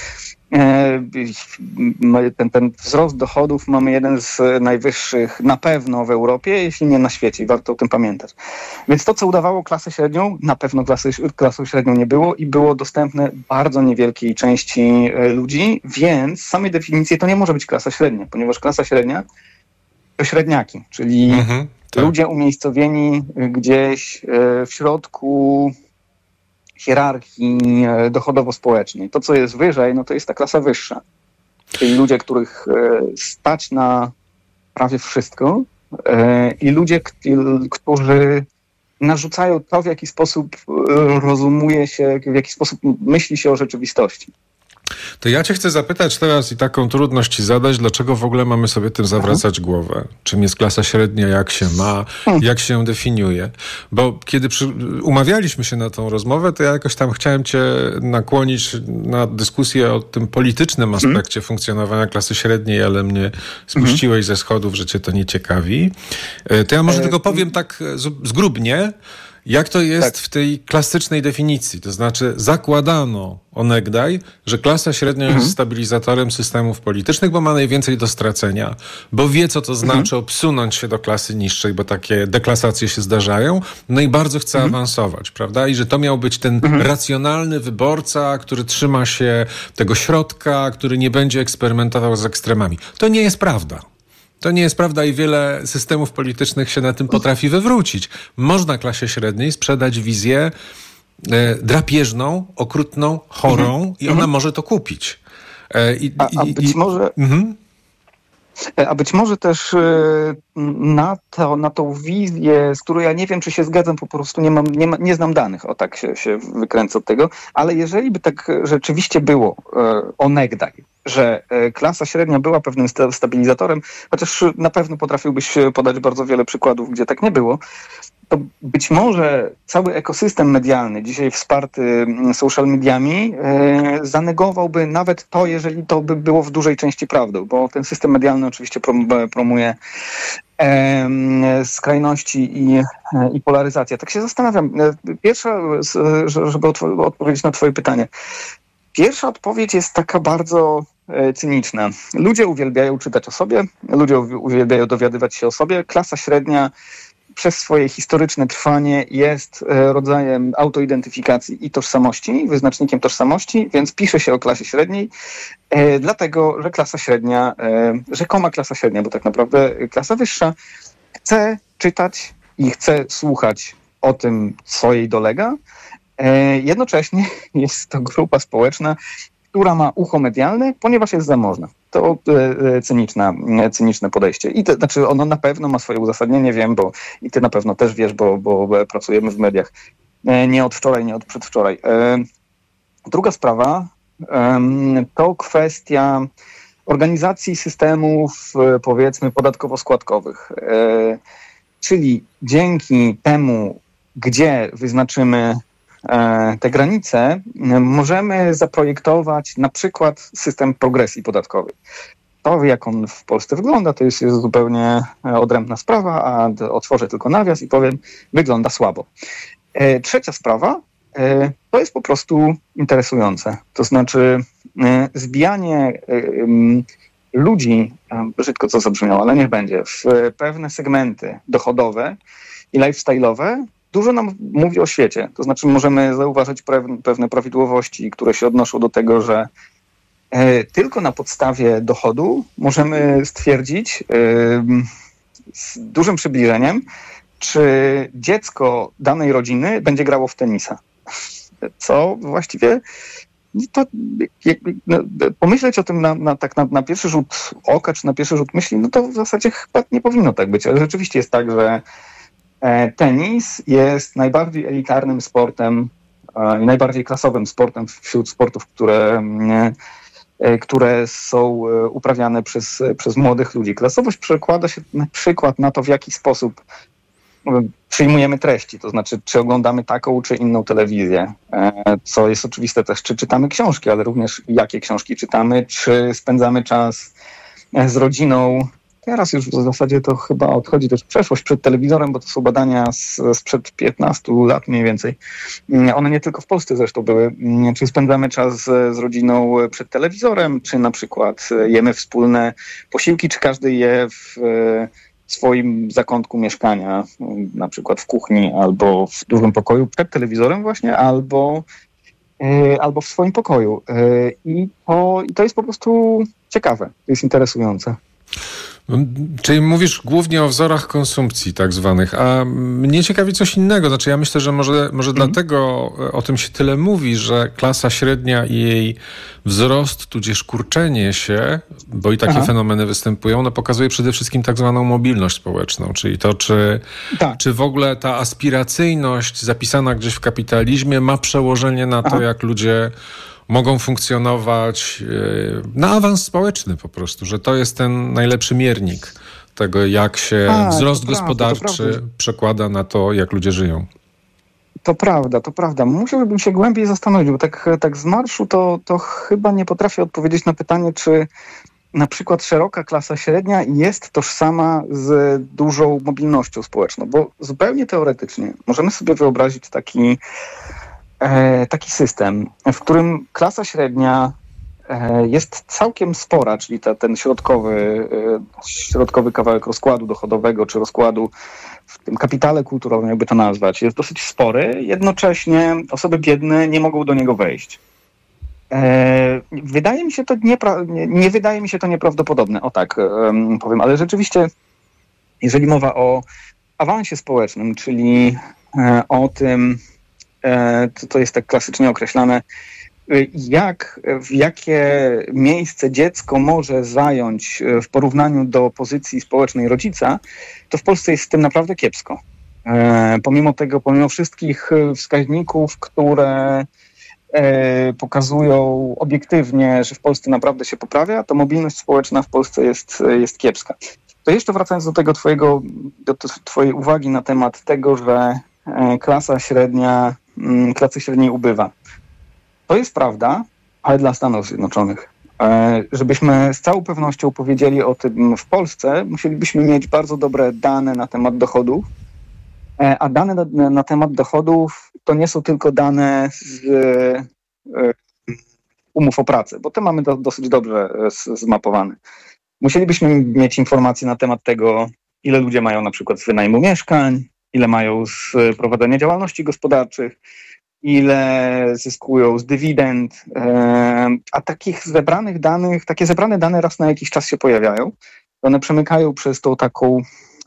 Ten, ten wzrost dochodów mamy jeden z najwyższych na pewno w Europie, jeśli nie na świecie i warto o tym pamiętać. Więc to, co udawało klasę średnią, na pewno klasy, klasą średnią nie było i było dostępne bardzo niewielkiej części ludzi, więc z samej definicji to nie może być klasa średnia, ponieważ klasa średnia to średniaki, czyli mhm, tak. ludzie umiejscowieni gdzieś w środku hierarchii dochodowo-społecznej. To, co jest wyżej, no to jest ta klasa wyższa. Czyli ludzie, których stać na prawie wszystko i ludzie, którzy narzucają to, w jaki sposób rozumuje się, w jaki sposób myśli się o rzeczywistości. To ja cię chcę zapytać teraz i taką trudność ci zadać, dlaczego w ogóle mamy sobie tym zawracać Aha. głowę? Czym jest klasa średnia, jak się ma, jak się definiuje? Bo kiedy przy, umawialiśmy się na tą rozmowę, to ja jakoś tam chciałem cię nakłonić na dyskusję o tym politycznym aspekcie mhm. funkcjonowania klasy średniej, ale mnie spuściłeś mhm. ze schodów, że cię to nie ciekawi. To ja może e... tylko powiem tak zgrubnie, jak to jest tak. w tej klasycznej definicji? To znaczy zakładano onegdaj, że klasa średnia mhm. jest stabilizatorem systemów politycznych, bo ma najwięcej do stracenia, bo wie, co to znaczy mhm. obsunąć się do klasy niższej, bo takie deklasacje się zdarzają, no i bardzo chce mhm. awansować, prawda? I że to miał być ten mhm. racjonalny wyborca, który trzyma się tego środka, który nie będzie eksperymentował z ekstremami. To nie jest prawda. To nie jest prawda i wiele systemów politycznych się na tym potrafi wywrócić. Można klasie średniej sprzedać wizję e, drapieżną, okrutną, chorą mhm. i ona mhm. może to kupić. E, i, a, a być i, może... Mhm. A być może też na, to, na tą wizję, z którą ja nie wiem, czy się zgadzam, po prostu nie, mam, nie, ma, nie znam danych, o tak się, się wykręcę od tego, ale jeżeli by tak rzeczywiście było onegdaj, że klasa średnia była pewnym stabilizatorem, chociaż na pewno potrafiłbyś podać bardzo wiele przykładów, gdzie tak nie było, to być może cały ekosystem medialny, dzisiaj wsparty social mediami, e, zanegowałby nawet to, jeżeli to by było w dużej części prawdą, bo ten system medialny oczywiście prom, promuje e, skrajności i, e, i polaryzację. Tak się zastanawiam. Pierwsza, żeby otw- odpowiedzieć na twoje pytanie. Pierwsza odpowiedź jest taka bardzo e, cyniczna. Ludzie uwielbiają czytać o sobie, ludzie uwielbiają dowiadywać się o sobie. Klasa średnia przez swoje historyczne trwanie jest rodzajem autoidentyfikacji i tożsamości, wyznacznikiem tożsamości, więc pisze się o klasie średniej, e, dlatego, że klasa średnia, e, rzekoma klasa średnia, bo tak naprawdę klasa wyższa chce czytać i chce słuchać o tym, co jej dolega. E, jednocześnie jest to grupa społeczna, która ma ucho medialne, ponieważ jest zamożna. To e, cyniczna, cyniczne podejście. I to znaczy ono na pewno ma swoje uzasadnienie, wiem, bo i ty na pewno też wiesz, bo, bo pracujemy w mediach e, nie od wczoraj, nie od przedwczoraj. E, druga sprawa e, to kwestia organizacji systemów, e, powiedzmy, podatkowo-składkowych. E, czyli dzięki temu, gdzie wyznaczymy te granice, możemy zaprojektować na przykład system progresji podatkowej. To, jak on w Polsce wygląda, to jest, jest zupełnie odrębna sprawa, a otworzę tylko nawias i powiem, wygląda słabo. Trzecia sprawa to jest po prostu interesujące. To znaczy zbijanie ludzi, brzydko co zabrzmiało, ale niech będzie, w pewne segmenty dochodowe i lifestyle'owe, dużo nam mówi o świecie. To znaczy możemy zauważyć pewne prawidłowości, które się odnoszą do tego, że e, tylko na podstawie dochodu możemy stwierdzić e, z dużym przybliżeniem, czy dziecko danej rodziny będzie grało w tenisa. Co właściwie to, jak, no, pomyśleć o tym na, na, tak na, na pierwszy rzut oka, czy na pierwszy rzut myśli, no to w zasadzie chyba nie powinno tak być. Ale rzeczywiście jest tak, że tenis jest najbardziej elitarnym sportem i najbardziej klasowym sportem wśród sportów, które, które są uprawiane przez, przez młodych ludzi. Klasowość przekłada się na przykład na to, w jaki sposób przyjmujemy treści, to znaczy czy oglądamy taką czy inną telewizję, co jest oczywiste też, czy czytamy książki, ale również jakie książki czytamy, czy spędzamy czas z rodziną, teraz już w zasadzie to chyba odchodzi też przeszłość przed telewizorem, bo to są badania z, sprzed piętnastu lat mniej więcej. One nie tylko w Polsce zresztą były. Czy spędzamy czas z, z rodziną przed telewizorem, czy na przykład jemy wspólne posiłki, czy każdy je w w swoim zakątku mieszkania, na przykład w kuchni albo w dużym pokoju przed telewizorem właśnie, albo, yy, albo w swoim pokoju. Yy, i, to, I to jest po prostu ciekawe, to jest interesujące. Czyli mówisz głównie o wzorach konsumpcji tak zwanych, a mnie ciekawi coś innego. Znaczy ja myślę, że może, może mm. dlatego o tym się tyle mówi, że klasa średnia i jej wzrost, tudzież kurczenie się, bo i takie Aha. fenomeny występują, no pokazuje przede wszystkim tak zwaną mobilność społeczną, czyli to, czy, tak. czy w ogóle ta aspiracyjność zapisana gdzieś w kapitalizmie ma przełożenie na to, Aha. jak ludzie mogą funkcjonować na awans społeczny po prostu, że to jest ten najlepszy miernik tego, jak się A, wzrost gospodarczy prawda, przekłada na to, jak ludzie żyją. To prawda, to prawda. Musiałbym się głębiej zastanowić, bo tak, tak z marszu to, to chyba nie potrafię odpowiedzieć na pytanie, czy na przykład szeroka klasa średnia jest tożsama z dużą mobilnością społeczną, bo zupełnie teoretycznie możemy sobie wyobrazić taki taki system, w którym klasa średnia jest całkiem spora, czyli ta, ten środkowy, środkowy kawałek rozkładu dochodowego, czy rozkładu w tym kapitale kulturowym, jakby to nazwać, jest dosyć spory. Jednocześnie osoby biedne nie mogą do niego wejść. Wydaje mi się to niepra- nie, nie wydaje mi się to nieprawdopodobne, o tak powiem, ale rzeczywiście, jeżeli mowa o awansie społecznym, czyli o tym, to, to jest tak klasycznie określane, jak, w jakie miejsce dziecko może zająć w porównaniu do pozycji społecznej rodzica, to w Polsce jest z tym naprawdę kiepsko. Pomimo tego, pomimo wszystkich wskaźników, które pokazują obiektywnie, że w Polsce naprawdę się poprawia, to mobilność społeczna w Polsce jest, jest kiepska. To jeszcze wracając do tego twojego, do twojej uwagi na temat tego, że klasa średnia klasy średniej ubywa. To jest prawda, ale dla Stanów Zjednoczonych. Żebyśmy z całą pewnością powiedzieli o tym w Polsce, musielibyśmy mieć bardzo dobre dane na temat dochodów, a dane na, na temat dochodów to nie są tylko dane z umów o pracę, bo te mamy do, dosyć dobrze zmapowane. Musielibyśmy mieć informacje na temat tego, ile ludzie mają na przykład z wynajmu mieszkań, ile mają z prowadzenia działalności gospodarczych, ile zyskują z dywidend, a takich zebranych danych, takie zebrane dane raz na jakiś czas się pojawiają. One przemykają przez tą taką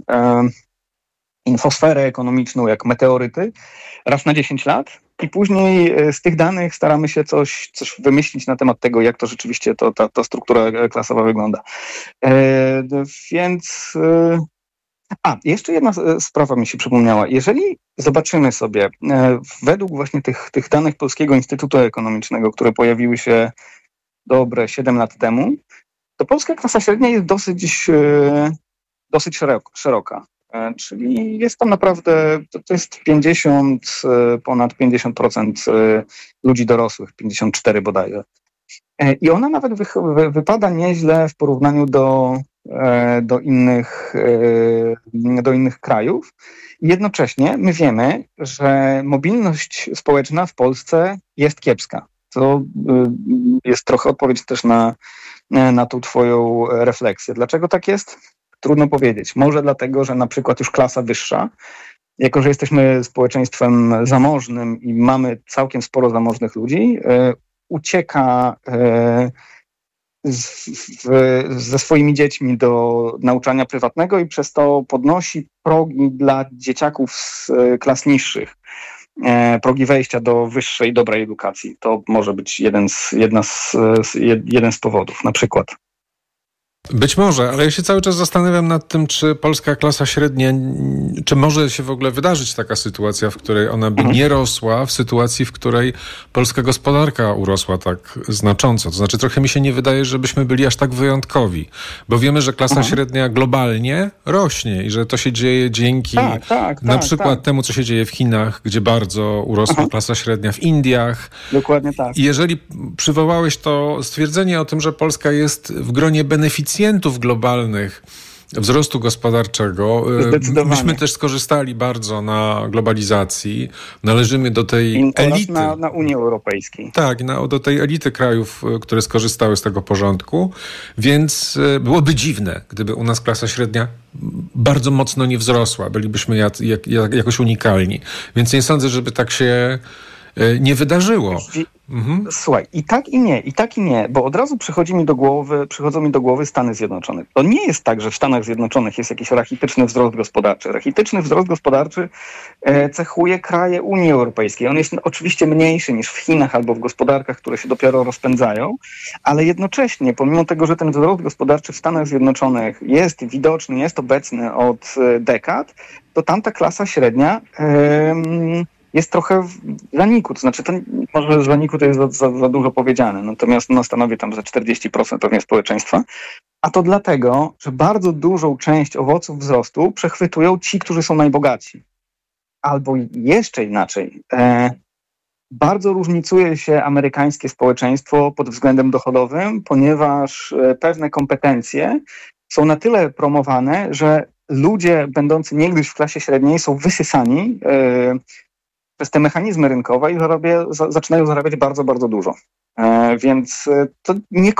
infosferę ekonomiczną jak meteoryty raz na dziesięć lat i później z tych danych staramy się coś, coś wymyślić na temat tego, jak to rzeczywiście to, ta, ta struktura klasowa wygląda. Więc... A, jeszcze jedna sprawa mi się przypomniała. Jeżeli zobaczymy sobie, e, według właśnie tych, tych danych Polskiego Instytutu Ekonomicznego, które pojawiły się dobre siedem lat temu, to polska klasa średnia jest dosyć, e, dosyć szeroko, szeroka. E, czyli jest tam naprawdę, to, to jest pięćdziesiąt, e, ponad pięćdziesiąt procent ludzi dorosłych, pięćdziesiąt cztery bodajże. E, I ona nawet wy, wy, wypada nieźle w porównaniu do do innych, do innych krajów. Jednocześnie my wiemy, że mobilność społeczna w Polsce jest kiepska. To jest trochę odpowiedź też na, na tą twoją refleksję. Dlaczego tak jest? Trudno powiedzieć. Może dlatego, że na przykład już klasa wyższa, jako że jesteśmy społeczeństwem zamożnym i mamy całkiem sporo zamożnych ludzi, ucieka Z, w, ze swoimi dziećmi do nauczania prywatnego i przez to podnosi progi dla dzieciaków z klas niższych, e, progi wejścia do wyższej, dobrej edukacji. To może być jeden z, jedna z, z, jeden z powodów, na przykład. Być może, ale ja się cały czas zastanawiam nad tym, czy polska klasa średnia, czy może się w ogóle wydarzyć taka sytuacja, w której ona by nie rosła, w sytuacji, w której polska gospodarka urosła tak znacząco. To znaczy trochę mi się nie wydaje, żebyśmy byli aż tak wyjątkowi, bo wiemy, że klasa Aha. średnia globalnie rośnie i że to się dzieje dzięki tak, tak, na tak, przykład tak. temu, co się dzieje w Chinach, gdzie bardzo urosła Aha. klasa średnia, w Indiach. Dokładnie tak. I jeżeli przywołałeś to stwierdzenie o tym, że Polska jest w gronie beneficjentów globalnych wzrostu gospodarczego. Myśmy też skorzystali bardzo na globalizacji. Należymy do tej elity. Na, na Unii Europejskiej. Tak, na, do tej elity krajów, które skorzystały z tego porządku. Więc byłoby dziwne, gdyby u nas klasa średnia bardzo mocno nie wzrosła. Bylibyśmy jak, jak, jakoś unikalni. Więc nie sądzę, żeby tak się nie wydarzyło. Mhm. Słuchaj, i tak i nie, i tak i nie, bo od razu przychodzi mi do głowy, przychodzą mi do głowy Stany Zjednoczone. To nie jest tak, że w Stanach Zjednoczonych jest jakiś rachityczny wzrost gospodarczy. Rachityczny wzrost gospodarczy e, cechuje kraje Unii Europejskiej. On jest oczywiście mniejszy niż w Chinach albo w gospodarkach, które się dopiero rozpędzają, ale jednocześnie, pomimo tego, że ten wzrost gospodarczy w Stanach Zjednoczonych jest widoczny, jest obecny od dekad, to tamta klasa średnia e, jest trochę w zaniku, to znaczy to, może w zaniku to jest za, za, za dużo powiedziane, natomiast no, stanowi tam za czterdzieści procent pewnie społeczeństwa, a to dlatego, że bardzo dużą część owoców wzrostu przechwytują ci, którzy są najbogatsi. Albo jeszcze inaczej, e, bardzo różnicuje się amerykańskie społeczeństwo pod względem dochodowym, ponieważ e, pewne kompetencje są na tyle promowane, że ludzie będący niegdyś w klasie średniej są wysysani e, przez te mechanizmy rynkowe i zarabia, za, zaczynają zarabiać bardzo, bardzo dużo. E, więc to nie